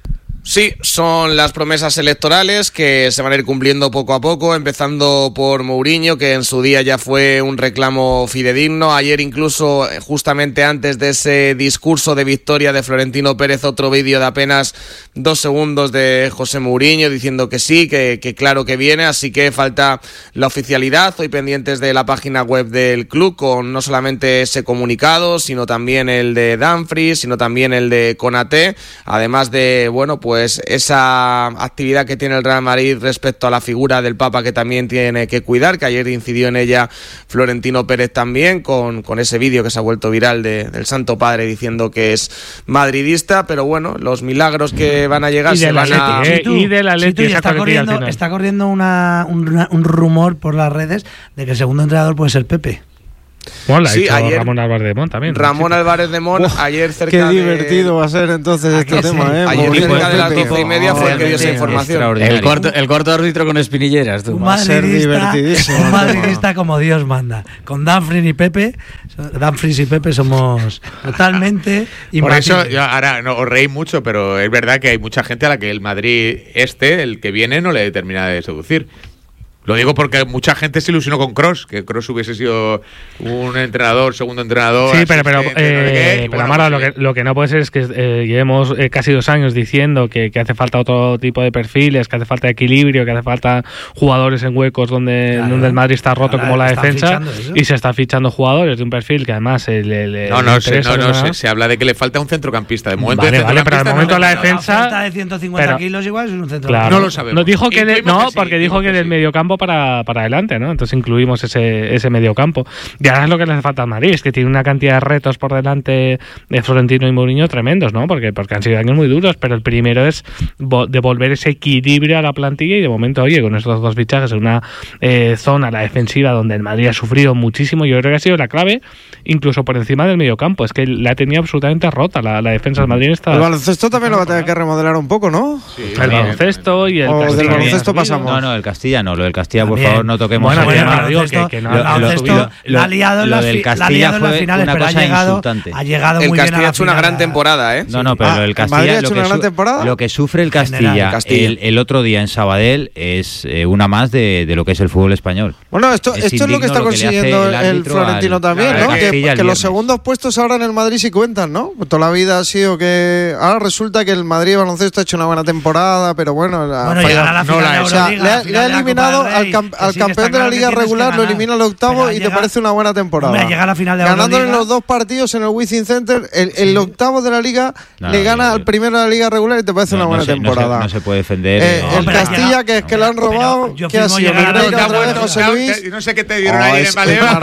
Speaker 7: Sí, son las promesas electorales que se van a ir cumpliendo poco a poco, empezando por Mourinho, que en su día ya fue un reclamo fidedigno. Ayer incluso, justamente antes de ese discurso de victoria de Florentino Pérez, otro vídeo de apenas dos segundos de José Mourinho diciendo que sí, que, que claro que viene, así que falta la oficialidad. Hoy pendientes de la página web del club con no solamente ese comunicado, sino también el de Dumfries, sino también el de Konaté, además de, bueno, pues pues esa actividad que tiene el Real Madrid respecto a la figura del Papa, que también tiene que cuidar, que ayer incidió en ella Florentino Pérez también, con, con ese vídeo que se ha vuelto viral de, del Santo Padre diciendo que es madridista, pero bueno, los milagros que van a llegar
Speaker 2: y
Speaker 7: se van
Speaker 2: Leti,
Speaker 7: a...
Speaker 2: Eh, y de la Leti,
Speaker 1: sí, está, corriendo, está corriendo una, un, un rumor por las redes de que el segundo entrenador puede ser Pepe.
Speaker 2: Bueno, la ha
Speaker 7: sí,
Speaker 2: dicho
Speaker 7: ayer,
Speaker 2: Ramón Álvarez de Mon también.
Speaker 7: Ramón
Speaker 2: sí.
Speaker 7: Álvarez de Mon, oh, ayer cerca
Speaker 17: qué
Speaker 7: de...
Speaker 17: divertido va a ser entonces este tema, sí. ¿eh?
Speaker 7: Ayer
Speaker 17: Muy
Speaker 7: cerca de las
Speaker 17: épico.
Speaker 7: doce y media fue el que dio esa información.
Speaker 6: El corto, el corto árbitro con espinilleras, tú.
Speaker 1: Un
Speaker 17: va a ser divertidísimo.
Speaker 1: Un madridista como Dios manda. Con Dumfries y Pepe, Dumfries y Pepe somos totalmente imbatibles.
Speaker 3: Por eso, yo ahora no os reís mucho, pero es verdad que hay mucha gente a la que el Madrid este, el que viene, no le termina de seducir. Lo digo porque mucha gente se ilusionó con Kroos, que Kroos hubiese sido un entrenador, segundo entrenador.
Speaker 2: Sí, pero, pero, eh,
Speaker 3: pero
Speaker 2: bueno, Amaro, pues, lo, que, lo que no puede ser es que eh, llevemos eh, casi dos años diciendo que, que hace falta otro tipo de perfiles, que hace falta equilibrio, que hace falta jugadores en huecos donde, claro, donde el Madrid está roto, claro, como la defensa, y se está fichando jugadores de un perfil que además el, el, el
Speaker 3: no, no, se, no, no se, se habla de que le falta un centrocampista. De momento,
Speaker 2: vale, vale, pero al momento de la defensa,
Speaker 1: la de ciento cincuenta
Speaker 2: pero,
Speaker 1: kilos igual es un centrocampista.
Speaker 2: Claro,
Speaker 3: no lo sabemos.
Speaker 2: Nos dijo que de, no,
Speaker 3: que sí,
Speaker 2: porque dijo que, que del sí. mediocampo para para adelante, ¿no? Entonces incluimos ese, ese mediocampo. Y ahora es lo que le hace falta al Madrid, es que tiene una cantidad de retos por delante de Florentino y Mourinho tremendos, ¿no? Porque, porque han sido años muy duros, pero el primero es devolver ese equilibrio a la plantilla y de momento, oye, con estos dos fichajes en una eh, zona, la defensiva, donde el Madrid ha sufrido muchísimo, yo creo que ha sido la clave, incluso por encima del mediocampo. Es que la tenía absolutamente rota la, la defensa del Madrid. Está,
Speaker 17: el baloncesto también lo va a tener que remodelar un poco, ¿no?
Speaker 2: Sí, el baloncesto y el
Speaker 17: o
Speaker 2: Castilla.
Speaker 17: Del baloncesto pasamos.
Speaker 4: No, no, el Castilla no, lo del Castilla, por
Speaker 1: también.
Speaker 4: favor, no toquemos.
Speaker 1: Bueno,
Speaker 4: el tema.
Speaker 1: Digo, que, que no, lo, lo, lo, lo,
Speaker 4: lo,
Speaker 1: ha liado en las,
Speaker 4: del
Speaker 1: Castilla la fue finales, una cosa ha llegado, insultante. Ha llegado
Speaker 7: el
Speaker 1: muy
Speaker 7: Castilla
Speaker 1: bien
Speaker 7: ha hecho una gran temporada, ¿eh?
Speaker 4: No, no, pero
Speaker 17: ah,
Speaker 4: el Castilla,
Speaker 17: ha hecho
Speaker 4: lo,
Speaker 17: una
Speaker 4: que
Speaker 17: gran
Speaker 4: su,
Speaker 17: temporada?
Speaker 4: lo que sufre el Castilla,
Speaker 1: General,
Speaker 7: Castilla.
Speaker 4: El, el otro día en Sabadell es eh, una más de, de lo que es el fútbol español.
Speaker 17: Bueno, esto es, esto es lo que está lo consiguiendo que el, el Florentino al, también, ¿no? Que, que los segundos puestos ahora en el Madrid sí cuentan, ¿no? Toda la vida ha sido que ahora resulta que el Madrid baloncesto ha hecho una buena temporada, pero bueno, la
Speaker 1: bueno
Speaker 17: falla,
Speaker 1: la
Speaker 17: no la, o sea, le, ha, le ha eliminado al, cam, al
Speaker 1: sí
Speaker 17: campeón de la liga regular, lo elimina al octavo y llega, te parece una buena temporada.
Speaker 1: Hombre, llega a la final de
Speaker 17: ganándole en los dos partidos en el Wizzing Center, el, el sí. octavo de la liga no, le gana no, al primero de la liga regular y te parece no, una buena
Speaker 4: no se,
Speaker 17: temporada.
Speaker 4: No se, no se puede defender.
Speaker 17: Eh,
Speaker 4: no,
Speaker 17: el Castilla, que es que le han robado, ¿qué ha sido? José Luis.
Speaker 3: No sé qué te dieron ahí en Valeva.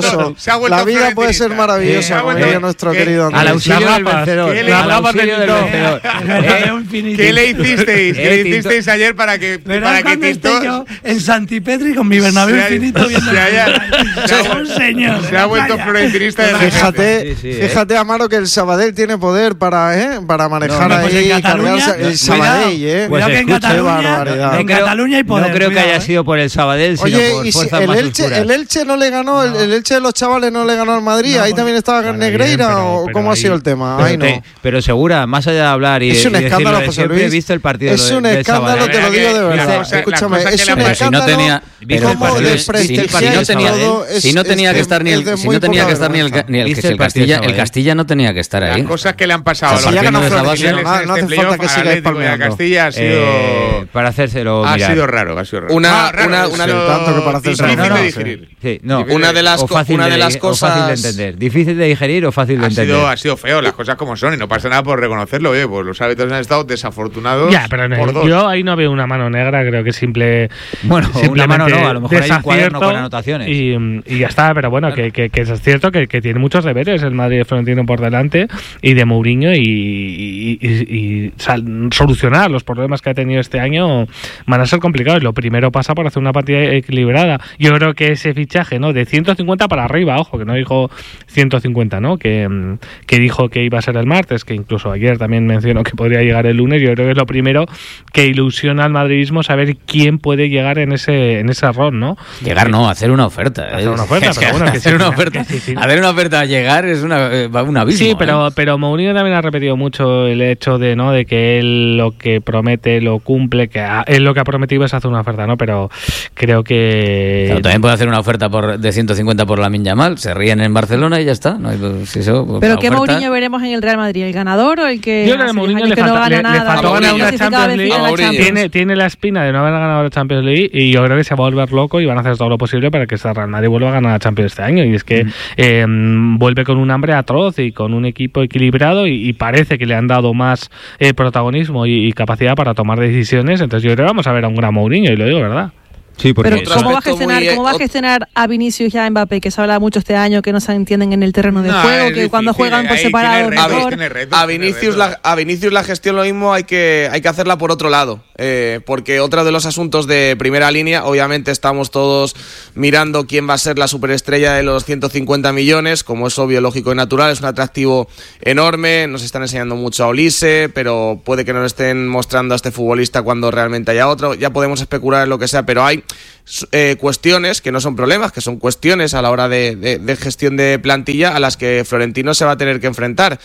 Speaker 17: La vida puede ser maravillosa, como diría nuestro querido Andrés.
Speaker 4: Al auxilio del vencedor. Al auxilio del vencedor.
Speaker 3: ¿Qué le hicisteis? ¿Qué le hicisteis ayer para que para que Tito
Speaker 1: en Santipetri con mi Bernabéu infinito viendo un señor?
Speaker 3: Se ha vuelto florentinista de
Speaker 17: Fíjate, fíjate Amaro que el Sabadell tiene poder para eh para manejar ahí y cargarse el Sabadell, eh.
Speaker 1: Cuidado que en Cataluña, en Cataluña hay poder.
Speaker 4: No creo que haya sido por el Sabadell, sino por fuerzas más oscuras.
Speaker 17: El Elche no le ganó, el Elche de los chavales no le ganó al Madrid, ahí también estaba Negreira o cómo ha sido el tema. Ahí no.
Speaker 4: Pero segura, más allá de hablar y
Speaker 17: es un escándalo,
Speaker 4: José Luis. He visto el partido.
Speaker 17: Es un escándalo, te lo digo de verdad. Escúchame, es un escándalo.
Speaker 6: Si no tenía que estar ni el si no tenía que estar ni el el Castilla, el Castilla no tenía que estar ahí.
Speaker 3: Las cosas que le han pasado
Speaker 17: a los no hace falta que siga palmeando.
Speaker 3: Castilla ha sido
Speaker 4: para hacérselo
Speaker 3: ha sido raro, ha sido raro.
Speaker 7: Una una una
Speaker 17: tanto que para hacerse
Speaker 3: difícil de digerir.
Speaker 4: Sí, no,
Speaker 7: una de las una de las cosas
Speaker 4: fácil de entender, difícil de digerir o fácil de entender.
Speaker 3: Ha sido ha sido feo, las cosas como son y no pasa nada por reconocerlo, oye, pues los árbitros han estado desafortunados.
Speaker 2: Ya, pero no, yo ahí no veo una mano negra, creo que simple
Speaker 4: bueno, una mano no, a lo mejor hay un cuaderno con anotaciones.
Speaker 2: Y, y ya está, pero bueno, que, que, que es cierto que, que tiene muchos deberes el Madrid de Florentino por delante y de Mourinho y, y, y, y sal, solucionar los problemas que ha tenido este año van a ser complicados. Lo primero pasa por hacer una partida equilibrada. Yo creo que ese fichaje, ¿no? De ciento cincuenta para arriba, ojo, que no dijo ciento cincuenta, ¿no? Que, que dijo que iba a ser el martes, que incluso ayer también mencionó que podría llegar el lunes. Yo creo que es lo primero que ilusiona al madridismo, saber quién puede llegar en ese ese en ese error, ¿no?
Speaker 6: Llegar no, hacer una oferta.
Speaker 2: Hacer una oferta,
Speaker 6: es
Speaker 2: pero bueno, que
Speaker 6: hacer una oferta. Que sí, sí. Hacer una oferta a llegar es una, un abismo.
Speaker 2: Sí, pero,
Speaker 6: ¿eh?
Speaker 2: pero Mourinho también ha repetido mucho el hecho de, ¿no? De que él lo que promete lo cumple, que ha, él lo que ha prometido es hacer una oferta, ¿no? Pero creo que...
Speaker 6: Claro, también puede hacer una oferta por, de ciento cincuenta por Lamine Yamal, se ríen en Barcelona y ya está. No hay, si eso, pues,
Speaker 5: pero ¿qué oferta... Mourinho veremos en el Real Madrid? ¿El ganador o el que...
Speaker 2: Yo creo que Mourinho le, falta, no le, le faltó ganar una Champions League. Tiene, tiene la espina de no haber ganado la Champions League y yo creo que se va a volver loco y van a hacer todo lo posible para que el Real Madrid vuelva a ganar la Champions este año. Y es que mm. eh, vuelve con un hambre atroz y con un equipo equilibrado y, y parece que le han dado más eh, protagonismo y, y capacidad para tomar decisiones. Entonces yo creo que vamos a ver a un gran Mourinho, y lo digo, ¿verdad?
Speaker 5: Sí, porque pero ¿cómo va, a gestionar, muy... ¿cómo va a gestionar a Vinicius y a Mbappé, que se habla mucho este año, que no se entienden en el terreno de no, juego, que difícil, cuando juegan por separado mejor?
Speaker 7: A Vinicius, la, a Vinicius la gestión lo mismo hay que, hay que hacerla por otro lado, eh, porque otro de los asuntos de primera línea, obviamente estamos todos mirando quién va a ser la superestrella de los ciento cincuenta millones, como es obvio, lógico y natural, es un atractivo enorme, nos están enseñando mucho a Olise, pero puede que no estén mostrando a este futbolista cuando realmente haya otro, ya podemos especular en lo que sea, pero hay Eh, cuestiones que no son problemas, que son cuestiones a la hora de, de, de gestión de plantilla a las que Florentino se va a tener que enfrentar,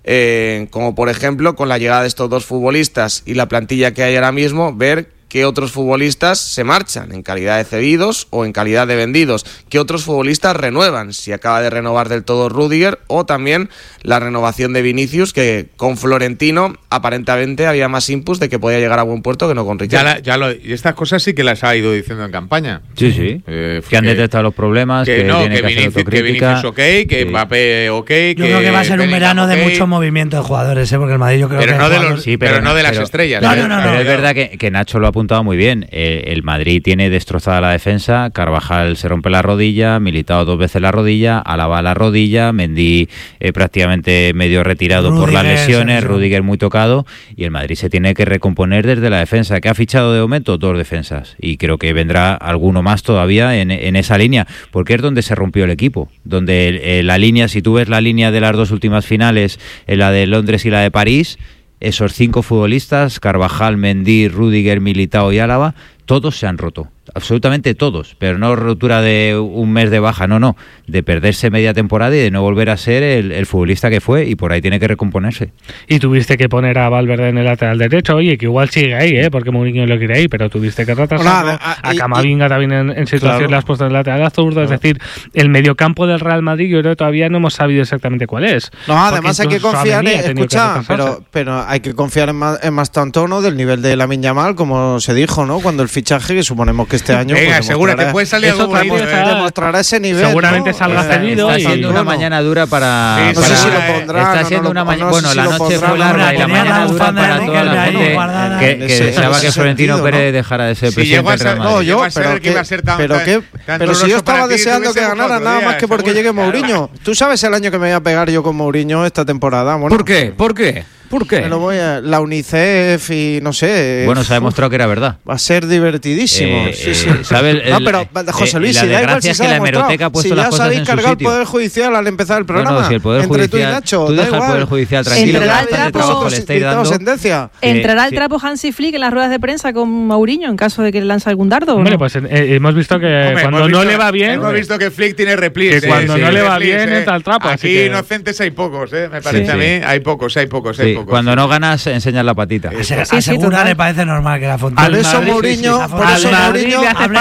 Speaker 7: eh, como por ejemplo con la llegada de estos dos futbolistas y la plantilla que hay ahora mismo, ver qué otros futbolistas se marchan en calidad de cedidos o en calidad de vendidos, qué otros futbolistas renuevan, si acaba de renovar del todo Rüdiger, o también la renovación de Vinicius, que con Florentino aparentemente había más inputs de que podía llegar a buen puerto que no con Riquelme.
Speaker 3: Ya, la, ya lo, y estas cosas sí que las ha ido diciendo en campaña.
Speaker 4: Sí, sí. Eh, que han detectado los problemas, que, que
Speaker 3: no,
Speaker 4: tiene
Speaker 3: que,
Speaker 4: que
Speaker 3: Vinicius,
Speaker 4: hacer autocrítica.
Speaker 3: Que Vinicius ok, que sí. Mbappé ok. Que
Speaker 1: yo creo que va a ser un verano okay. de mucho movimiento de jugadores, ¿eh? Porque el Madrid yo creo
Speaker 3: pero
Speaker 1: que...
Speaker 3: No de los, sí, pero, pero no de las
Speaker 4: pero,
Speaker 3: estrellas.
Speaker 4: Pero,
Speaker 3: no,
Speaker 4: no, no, pero no, es no. verdad que, que Nacho lo ha apuntado muy bien. Eh, el Madrid tiene destrozada la defensa, Carvajal se rompe la rodilla, Militao dos veces la rodilla, Alaba la rodilla, Mendy eh, prácticamente medio retirado Rüdiger, por las lesiones, sí, sí. Rüdiger muy tocado, y el Madrid se tiene que recomponer desde la defensa. ¿Qué ha fichado de momento? Dos defensas, y creo que vendrá alguno más todavía en, en esa línea, porque es donde se rompió el equipo, donde eh, la línea, si tú ves la línea de las dos últimas finales, eh, la de Londres y la de París, esos cinco futbolistas, Carvajal, Mendy, Rüdiger, Militao y Álava, todos se han roto, absolutamente todos, pero no rotura de un mes de baja, no, no, de perderse media temporada y de no volver a ser el, el futbolista que fue, y por ahí tiene que recomponerse.
Speaker 2: Y tuviste que poner a Valverde en el lateral derecho, oye, que igual sigue ahí, ¿eh? Porque Mourinho lo quiere ahí, pero tuviste que retrasarlo. A, a Camavinga también en, en situación claro. le has puesto en el lateral zurdo, claro. Es decir, el mediocampo del Real Madrid yo creo que todavía no hemos sabido exactamente cuál es.
Speaker 17: No, además hay que confiar, en, escucha, pero, pero hay que confiar en, en Mastantuono del nivel de Lamine Yamal, como se dijo, ¿no? Cuando el fichaje, que suponemos que este año
Speaker 3: Venga, pues, seguro que puede salir algo bonito,
Speaker 17: demostrará, demostrará ese nivel,
Speaker 2: seguramente
Speaker 17: ¿no?
Speaker 2: salga cedido.
Speaker 4: Está siendo una mañana dura para,
Speaker 17: sí, no
Speaker 4: para
Speaker 17: sé si lo pondrá,
Speaker 4: está
Speaker 17: no,
Speaker 4: siendo
Speaker 17: no,
Speaker 4: una mañana
Speaker 17: no,
Speaker 4: bueno,
Speaker 17: si
Speaker 4: la noche fue larga y la mañana dura para toda la gente que, que sí, deseaba que Florentino sentido, Pérez ¿no? dejara de ser si presidente del Real Madrid.
Speaker 17: No, yo, pero que, pero que pero si yo estaba deseando que ganara nada más que porque llegue Mourinho. ¿Tú sabes el año que me voy a pegar yo con Mourinho esta temporada?
Speaker 6: ¿Por qué? ¿Por qué? ¿Por qué?
Speaker 17: Me lo voy a, la UNICEF y no sé.
Speaker 4: Bueno, se ha demostrado que era verdad.
Speaker 17: Va a ser divertidísimo. Eh, sí, sí.
Speaker 4: ¿Sabe el,
Speaker 17: no, pero José Luis,
Speaker 4: eh,
Speaker 17: si
Speaker 4: la desgracia es que la hemeroteca ha puesto
Speaker 17: si
Speaker 4: las cosas en su sitio.
Speaker 17: Si ya sabéis cargar el Poder Judicial al empezar el programa.
Speaker 4: No, no, si el Poder
Speaker 17: entre
Speaker 4: Judicial,
Speaker 17: tú y Nacho,
Speaker 4: tú
Speaker 17: da
Speaker 4: deja
Speaker 17: igual.
Speaker 4: el Poder Judicial tranquilo.
Speaker 5: Entrará el trapo,
Speaker 4: trabajo le estáis dando.
Speaker 17: Sentencia.
Speaker 5: ¿Entrará el
Speaker 4: sí.
Speaker 5: trapo Hansi Flick en las ruedas de prensa con Mourinho en caso de que le lance algún dardo?
Speaker 2: Hombre, pues eh, hemos visto que
Speaker 3: Hombre,
Speaker 2: cuando
Speaker 3: visto,
Speaker 2: no le va bien...
Speaker 3: Hemos visto que Flick tiene replis.
Speaker 2: Que cuando no le va bien entra el trapo.
Speaker 3: Aquí inocentes hay pocos, ¿eh? Me parece a mí. Hay pocos, hay pocos, hay pocos.
Speaker 4: Cuando no ganas, enseñas la patita.
Speaker 1: Sí, a Segura le parece normal que la Fontana.
Speaker 17: Por eso Mourinho, por eso Mourinho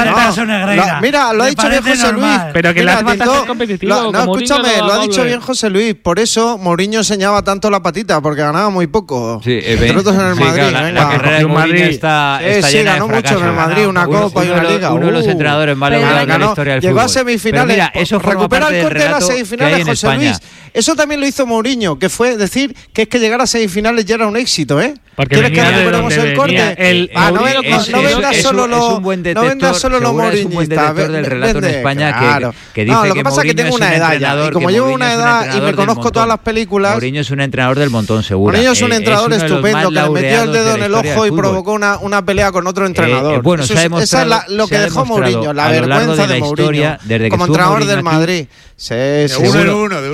Speaker 17: mira, lo ha dicho bien José Luis.
Speaker 2: Pero que le hace falta ser competitivo.
Speaker 17: No, escúchame, lo ha dicho bien José Luis. Por eso Mourinho enseñaba tanto la patita, porque ganaba muy poco.
Speaker 4: Sí,
Speaker 17: entre otros en el Madrid.
Speaker 4: La carrera de Mourinho está llena de fracasos.
Speaker 17: Sí, ganó mucho en el Madrid, una copa y una liga.
Speaker 4: Uno de los entrenadores más laureados de la historia del fútbol.
Speaker 17: Llegó a semifinales.
Speaker 4: Mira, eso
Speaker 17: recupera el corte de las semifinales, José Luis. Eso también lo hizo Mourinho, que fue decir que es que llegar a semifinales ya era un éxito, ¿eh?
Speaker 2: ¿Quieres que recuperemos
Speaker 17: el corte?
Speaker 2: El,
Speaker 17: ah, no, es, no, no vendas solo lo no vendas solo lo
Speaker 4: mourinhista. Es un buen detector del relato en España claro. que, que dice
Speaker 17: no, lo que,
Speaker 4: que
Speaker 17: pasa es que tengo una edad ya, y como llevo una edad y me conozco todas las películas.
Speaker 4: Mourinho es un entrenador del montón, seguro.
Speaker 17: Mourinho es un entrenador estupendo que le metió el dedo en el ojo y provocó una, una pelea con otro entrenador.
Speaker 4: Eh, bueno,
Speaker 17: Eso
Speaker 4: se ha
Speaker 17: es, esa es la, lo que dejó Mourinho, la vergüenza de Mourinho como entrenador del Madrid. Sí,
Speaker 3: de uno en uno, de uno
Speaker 4: Segura,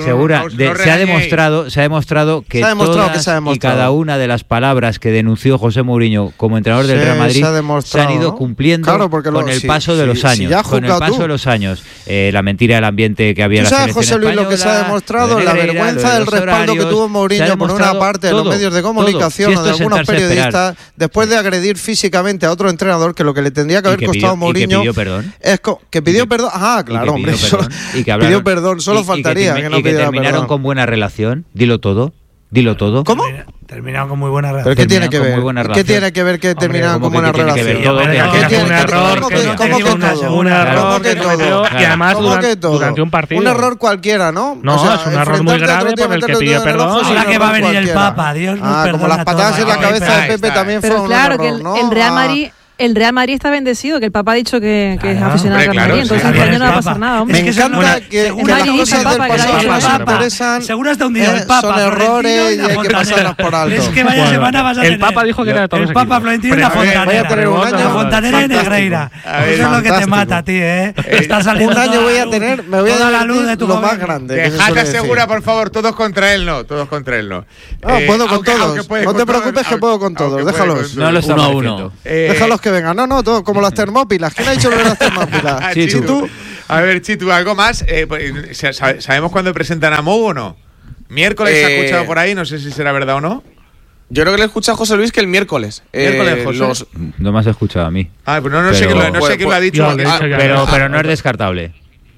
Speaker 4: de, se ha demostrado, se ha demostrado que
Speaker 17: se ha demostrado
Speaker 4: todas
Speaker 17: que se ha demostrado.
Speaker 4: y cada una de las palabras que denunció José Mourinho como entrenador del
Speaker 17: Sí,
Speaker 4: Real Madrid
Speaker 17: se,
Speaker 4: se han ido cumpliendo
Speaker 17: claro, porque lo,
Speaker 4: con el
Speaker 17: si,
Speaker 4: paso de
Speaker 17: si,
Speaker 4: los años.
Speaker 17: Si
Speaker 4: con el paso
Speaker 17: tú.
Speaker 4: de los años. Eh, la mentira del ambiente que había en la
Speaker 17: sabes,
Speaker 4: selección
Speaker 17: José Luis,
Speaker 4: española,
Speaker 17: lo que se ha demostrado,
Speaker 4: de
Speaker 17: la
Speaker 4: Negreira,
Speaker 17: vergüenza
Speaker 4: de
Speaker 17: del
Speaker 4: los
Speaker 17: respaldo
Speaker 4: horarios,
Speaker 17: que tuvo Mourinho por una parte de los
Speaker 4: todo,
Speaker 17: medios de comunicación
Speaker 4: todo.
Speaker 17: o de
Speaker 4: Si
Speaker 17: algunos periodistas, después de agredir físicamente a otro entrenador, que lo que le tendría que haber
Speaker 4: que
Speaker 17: costado a
Speaker 4: pidió,
Speaker 17: Mourinho
Speaker 4: y que pidió perdón.
Speaker 17: es co que pidió perdón. Ah, claro, hombre,
Speaker 4: pidió
Speaker 17: solo,
Speaker 4: perdón, y que hablaron,
Speaker 17: pidió perdón, solo
Speaker 4: y,
Speaker 17: faltaría
Speaker 4: y que,
Speaker 17: que no
Speaker 4: y que
Speaker 17: pidiera
Speaker 4: terminaron
Speaker 17: perdón.
Speaker 4: con buena relación. Dilo todo. Dilo todo.
Speaker 17: ¿Cómo?
Speaker 1: Terminaron con muy buena relación.
Speaker 17: ¿Pero qué tiene que ver?
Speaker 4: ¿Qué
Speaker 17: ¿Qué tiene que ver que terminaron con buena relación?
Speaker 2: Que todo, que fue un error, que un error que cometió y además durante un partido.
Speaker 17: Un error cualquiera, ¿no?
Speaker 2: No, o sea, es un error muy grave por el que pidió perdón.
Speaker 1: Ahora que va a venir el Papa, Dios nos
Speaker 17: perdona. Como las patadas en la cabeza de Pepe también fue un error, ¿no?
Speaker 5: Pero claro, que el Real Madrid... El Real Madrid está bendecido, que el Papa ha dicho que, que es aficionado al Real Madrid, entonces este año no va a pasar nada, hombre.
Speaker 17: Me encanta que las cosas del pasado nos interesan.
Speaker 1: Seguro hasta un día el Papa.
Speaker 17: Son errores y hay que pasarlas por alto.
Speaker 1: Es que vaya semana vas a tener.
Speaker 2: El Papa dijo que era de todos los
Speaker 1: El Papa Florentino y la Fontanera.
Speaker 17: Voy a tener un año.
Speaker 1: La Fontanera y Negreira. Eso es lo que te mata a ti, ¿eh? Está saliendo
Speaker 17: un año voy a tener, me voy a dar
Speaker 1: la luz de tu
Speaker 17: lo más grande.
Speaker 3: Dejad segura, por favor, todos contra él, no, todos contra él, no.
Speaker 17: No, puedo con todos. No te preocupes que puedo con todos, déjalos.
Speaker 4: No lo estamos haciendo.
Speaker 17: Déjalos que vengan. No, no, todos como las termópilas. ¿Quién ha dicho lo de las termópilas?
Speaker 3: Sí, Chitu. A ver, Chitu, ¿algo más? Eh, pues, ¿sabemos cuándo presentan a Mou o no? Miércoles eh, se ha escuchado por ahí, no sé si será verdad o no.
Speaker 7: Yo creo que le escucha a José Luis que el miércoles.
Speaker 3: ¿Miércoles,
Speaker 7: eh,
Speaker 3: José?
Speaker 7: Los...
Speaker 4: No me has escuchado a mí.
Speaker 3: Ah, pues no, no pero, sé quién lo, no pues, lo ha dicho.
Speaker 4: Pues, ah, pero, pero no es descartable.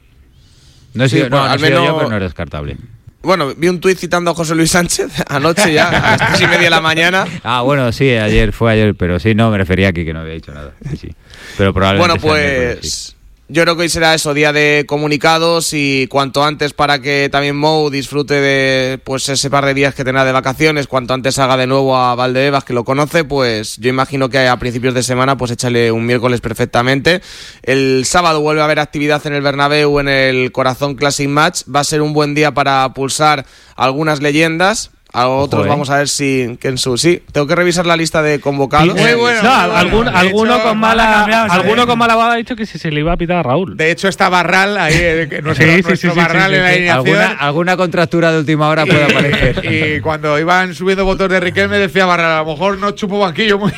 Speaker 4: No, sí, no, no, al menos yo, pero no es descartable.
Speaker 7: Bueno, vi un tuit citando a José Luis Sánchez anoche ya, a las tres y media de la mañana.
Speaker 4: Ah, bueno, sí, ayer fue ayer, pero sí, no, me refería aquí que no había dicho nada. Sí, sí. Pero probablemente
Speaker 7: bueno, pues sí. Yo creo que hoy será eso, día de comunicados y cuanto antes para que también Mou disfrute de pues ese par de días que tendrá de vacaciones, cuanto antes haga de nuevo a Valdebebas, que lo conoce, pues yo imagino que a principios de semana pues échale un miércoles perfectamente. El sábado vuelve a haber actividad en el Bernabéu en el Corazón Classic Match, va a ser un buen día para pulsar algunas leyendas. A otros Ojo, eh. vamos a ver si que en su sí tengo que revisar la lista de convocados.
Speaker 2: Muy bueno. No, algún, alguno hecho, con mala cambiado, alguno con mala bada ha dicho que si se le iba a pitar a Raúl.
Speaker 3: De hecho está Barral ahí, eh, nuestro, sí, nuestro sí, sí, Barral sí, sí, en la alineación.
Speaker 4: Alguna, alguna contractura de última hora puede
Speaker 3: y,
Speaker 4: aparecer.
Speaker 3: Y cuando iban subiendo votos de Riquelme decía Barral, a lo mejor no chupo banquillo muy.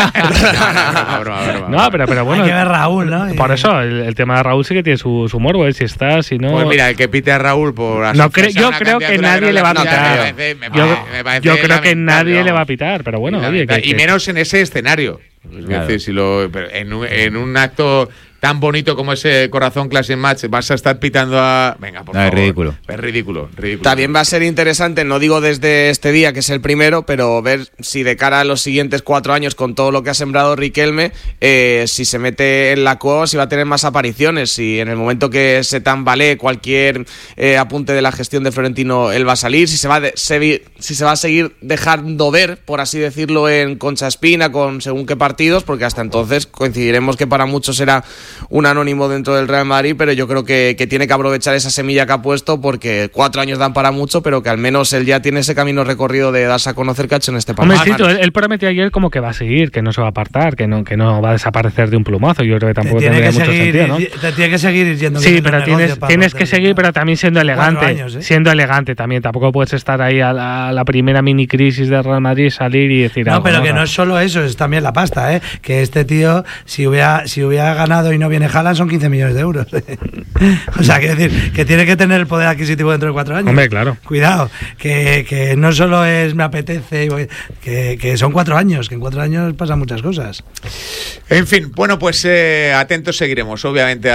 Speaker 3: no,
Speaker 2: broma, broma, no, pero, pero bueno.
Speaker 1: Hay que ver Raúl, ¿no?
Speaker 2: Por eso el, el tema de Raúl sí que tiene su, su morbo, ¿eh? Si está, si no.
Speaker 3: Pues mira, el que pite a Raúl por.
Speaker 2: No cre yo creo que nadie le va a pitar. Yo creo que nadie le va a pitar, pero bueno, oye,
Speaker 3: que, y menos en ese escenario. Es claro. decir, si lo, en, un, en un acto tan bonito como ese Corazón Classic Match vas a estar pitando a... Venga, por
Speaker 4: no,
Speaker 3: favor.
Speaker 4: Es ridículo.
Speaker 3: Es ridículo, ridículo.
Speaker 7: También va a ser interesante, no digo desde este día, que es el primero, pero ver si de cara a los siguientes cuatro años, con todo lo que ha sembrado Riquelme, eh, si se mete en la cueva, si va a tener más apariciones, si en el momento que se tambalee cualquier eh, apunte de la gestión de Florentino, él va a salir, si se va, de, se, si se va a seguir dejando ver, por así decirlo, en Concha Espina, con según qué partidos, porque hasta entonces coincidiremos que para muchos era un anónimo dentro del Real Madrid, pero yo creo que, que tiene que aprovechar esa semilla que ha puesto, porque cuatro años dan para mucho, pero que al menos él ya tiene ese camino recorrido de darse a conocer que ha hecho en este partido.
Speaker 2: Hombre, él, él prometió ayer como que va a seguir, que no se va a apartar, que no, que no va a desaparecer de un plumazo. Yo creo que tampoco
Speaker 1: tiene
Speaker 2: tendría
Speaker 1: que
Speaker 2: mucho
Speaker 1: seguir,
Speaker 2: sentido, ¿no?
Speaker 1: Te tiene que seguir yendo.
Speaker 2: Sí, pero tienes, tienes que seguir, pero también siendo elegante. Años, ¿eh? Siendo elegante también. Tampoco puedes estar ahí a la, a la primera mini crisis del Real Madrid, salir y decir
Speaker 1: no,
Speaker 2: algo.
Speaker 1: Pero
Speaker 2: ¿no?
Speaker 1: que no es solo eso, es también la pasta, ¿eh? Que este tío, si hubiera, si hubiera ganado y no viene Haaland, son quince millones de euros. O sea, quiero decir, que tiene que tener el poder adquisitivo dentro de cuatro años.
Speaker 2: Hombre, claro.
Speaker 1: Cuidado, que, que no solo es me apetece, que, que son cuatro años, que en cuatro años pasan muchas cosas.
Speaker 3: En fin, bueno, pues eh, atentos seguiremos, obviamente,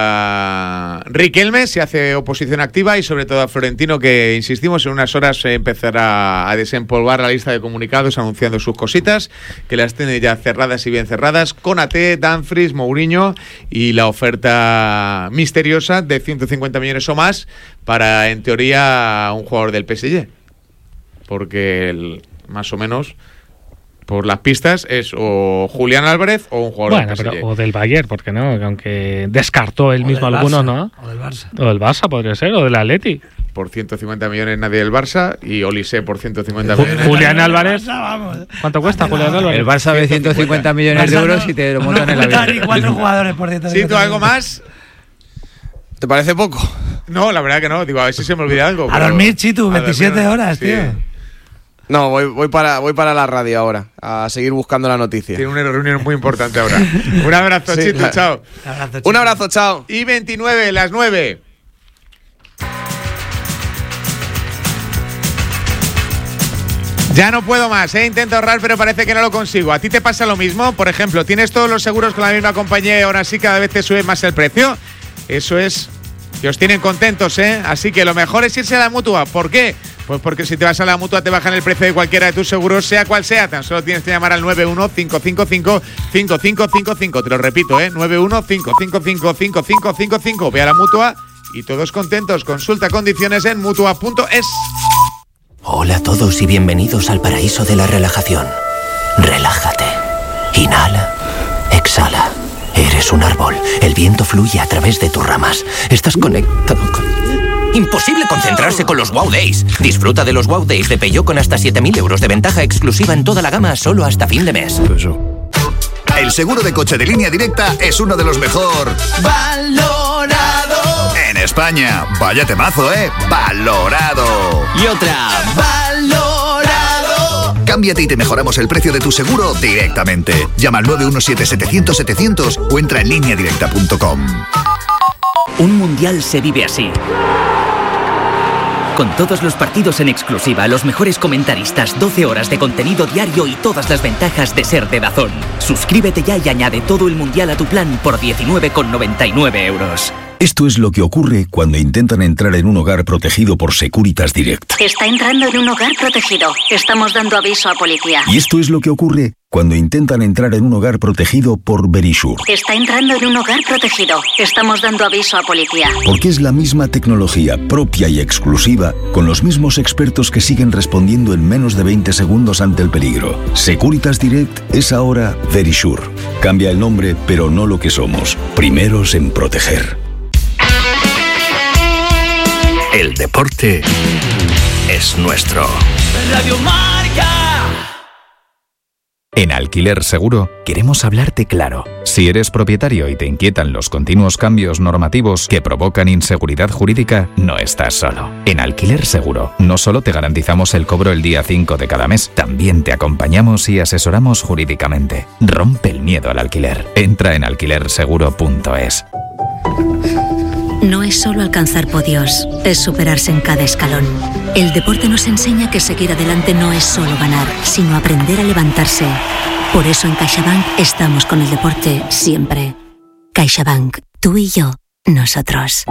Speaker 3: a Riquelme, si hace oposición activa, y sobre todo a Florentino, que, insistimos, en unas horas empezará a desempolvar la lista de comunicados anunciando sus cositas, que las tiene ya cerradas y bien cerradas, Konaté, Dumfries, Mourinho y la oferta misteriosa de ciento cincuenta millones o más para, en teoría, un jugador del P S G, porque el, más o menos por las pistas es o Julián Álvarez o un jugador
Speaker 2: bueno,
Speaker 3: del P S G.
Speaker 2: Pero, o del Bayern, porque no, aunque descartó él
Speaker 1: o
Speaker 2: mismo algunos, ¿no?
Speaker 1: O del Barça.
Speaker 2: O del Barça podría ser, o del Atleti.
Speaker 3: Por ciento cincuenta millones nadie del Barça y Olise por ciento cincuenta
Speaker 2: Ju
Speaker 3: millones.
Speaker 2: Julián Álvarez, ¿cuánto cuesta Julián Álvarez?
Speaker 4: El Barça ve ciento cincuenta millones de euros y te lo montan en la vida.
Speaker 1: Y cuatro jugadores por ciento.
Speaker 3: ¿Sí, tú algo más?
Speaker 7: ¿Te parece poco?
Speaker 3: No, la verdad que no. Digo, a ver si se me olvida algo.
Speaker 1: A pero... dormir, Chitu, veintisiete horas, sí. tío.
Speaker 7: No, voy, voy, para, voy para la radio ahora, a seguir buscando la noticia.
Speaker 3: Tiene una reunión muy importante ahora. Un abrazo, sí, Chitu, la... chao.
Speaker 7: Un abrazo, Chitu. Un abrazo, chao.
Speaker 3: Y veintinueve, las nueve. Ya no puedo más, ¿eh? Intento ahorrar, pero parece que no lo consigo. ¿A ti te pasa lo mismo? Por ejemplo, ¿tienes todos los seguros con la misma compañía y ahora sí cada vez te sube más el precio? Eso es que os tienen contentos, ¿eh? Así que lo mejor es irse a la Mutua. ¿Por qué? Pues porque si te vas a la Mutua te bajan el precio de cualquiera de tus seguros, sea cual sea. Tan solo tienes que llamar al nueve uno cinco cinco cinco cinco cinco cinco cinco. Te lo repito, ¿eh? nueve uno cinco cinco cinco cinco cinco cinco cinco. Ve a la Mutua y todos contentos. Consulta condiciones en mutua punto es.
Speaker 15: Hola a todos y bienvenidos al paraíso de la relajación. Relájate. Inhala. Exhala. Eres un árbol. El viento fluye a través de tus ramas. Estás conectado con... Imposible concentrarse con los Wow Days. Disfruta de los Wow Days de Peugeot con hasta siete mil euros de ventaja exclusiva en toda la gama solo hasta fin de mes.
Speaker 18: El seguro de coche de Línea Directa es uno de los mejor valorado en España. Vaya temazo, ¿eh? Valorado.
Speaker 15: Y otra.
Speaker 18: Valorado. Cámbiate y te mejoramos el precio de tu seguro directamente. Llama al nueve uno siete setecientos setecientos o entra en línea directa punto com.
Speaker 19: Un mundial se vive así. Con todos los partidos en exclusiva, los mejores comentaristas, doce horas de contenido diario y todas las ventajas de ser de DAZN. Suscríbete ya y añade todo el mundial a tu plan por diecinueve con noventa y nueve euros.
Speaker 20: Esto es lo que ocurre cuando intentan entrar en un hogar protegido por Securitas Direct.
Speaker 21: Está entrando en un hogar protegido. Estamos dando aviso a policía.
Speaker 20: Y esto es lo que ocurre cuando intentan entrar en un hogar protegido por Verisure.
Speaker 21: Está entrando en un hogar protegido. Estamos dando aviso a policía.
Speaker 20: Porque es la misma tecnología propia y exclusiva, con los mismos expertos que siguen respondiendo en menos de veinte segundos ante el peligro. Securitas Direct es ahora Verisure. Cambia el nombre, pero no lo que somos. Primeros en proteger.
Speaker 14: El deporte es nuestro.
Speaker 12: Radio Marca.
Speaker 22: En Alquiler Seguro queremos hablarte claro. Si eres propietario y te inquietan los continuos cambios normativos que provocan inseguridad jurídica, no estás solo. En Alquiler Seguro no solo te garantizamos el cobro el día cinco de cada mes, también te acompañamos y asesoramos jurídicamente. Rompe el miedo al alquiler. Entra en alquiler seguro punto es.
Speaker 21: No es solo alcanzar podios, es superarse en cada escalón. El deporte nos enseña que seguir adelante no es solo ganar, sino aprender a levantarse. Por eso en CaixaBank estamos con el deporte siempre. CaixaBank, tú y yo, nosotros.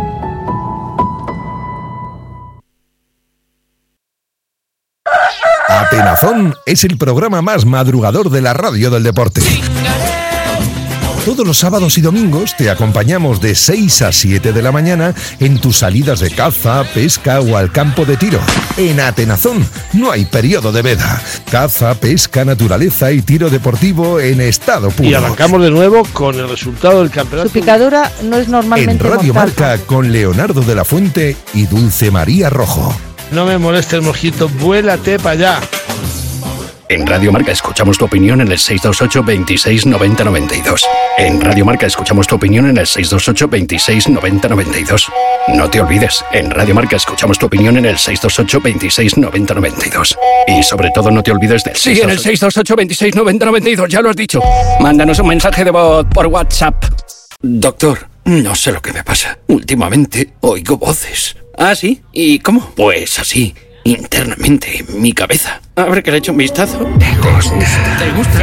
Speaker 23: Atenazón es el programa más madrugador de la radio del deporte. Todos los sábados y domingos te acompañamos de seis a siete de la mañana en tus salidas de caza, pesca o al campo de tiro. En Atenazón no hay periodo de veda. Caza, pesca, naturaleza y tiro deportivo en estado puro.
Speaker 24: Y arrancamos de nuevo con el resultado del campeonato.
Speaker 25: Su picadura no es normalmente
Speaker 23: En Radio
Speaker 25: mortal.
Speaker 23: Marca con Leonardo de la Fuente y Dulce María Rojo.
Speaker 24: No me moleste el mosquito, vuélate para allá.
Speaker 14: En Radio Marca escuchamos tu opinión en el seis dos ocho, veintiséis, noventa, noventa y dos. En Radio Marca escuchamos tu opinión en el seis dos ocho, veintiséis, noventa, noventa y dos. No te olvides, en Radio Marca escuchamos tu opinión en el seis dos ocho, veintiséis, noventa, noventa y dos. Y sobre todo no te olvides del
Speaker 26: Sí, en el seis dos ocho, veintiséis, noventa, noventa y dos, ya lo has dicho. Mándanos un mensaje de voz por WhatsApp. Doctor, no sé lo que me pasa. Últimamente oigo voces. ¿Ah, sí? ¿Y cómo? Pues así, internamente en mi cabeza. A ver que le echo un vistazo. ¿Te gusta? ¿Te gusta?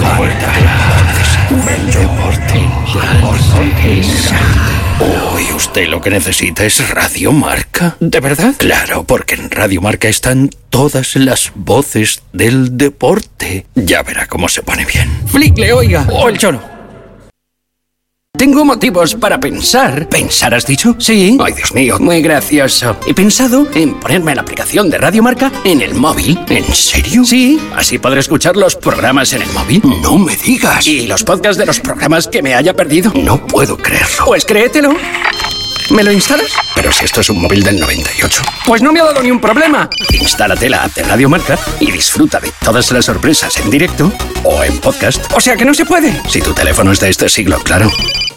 Speaker 14: Uy, usted lo que necesita es Radio Marca.
Speaker 26: ¿De verdad?
Speaker 14: Claro, porque en Radio Marca están todas las voces del deporte. Ya verá cómo se pone bien.
Speaker 26: Flick, oiga. O el cholo. Tengo motivos para pensar.
Speaker 14: ¿Pensar has dicho?
Speaker 26: Sí.
Speaker 14: Ay, Dios mío.
Speaker 26: Muy gracioso. He pensado en ponerme la aplicación de Radio Marca en el móvil.
Speaker 14: ¿En serio?
Speaker 26: Sí. Así podré escuchar los programas en el móvil.
Speaker 14: No me digas.
Speaker 26: Y los podcasts de los programas que me haya perdido.
Speaker 14: No puedo creerlo.
Speaker 26: Pues créetelo. ¿Me lo instalas?
Speaker 14: Pero si esto es un móvil del noventa y ocho.
Speaker 26: Pues no me ha dado ni un problema.
Speaker 14: Instálate la app de Radio Marca y disfruta de todas las sorpresas en directo o en podcast.
Speaker 26: O sea que no se puede.
Speaker 14: Si tu teléfono es de este siglo, claro.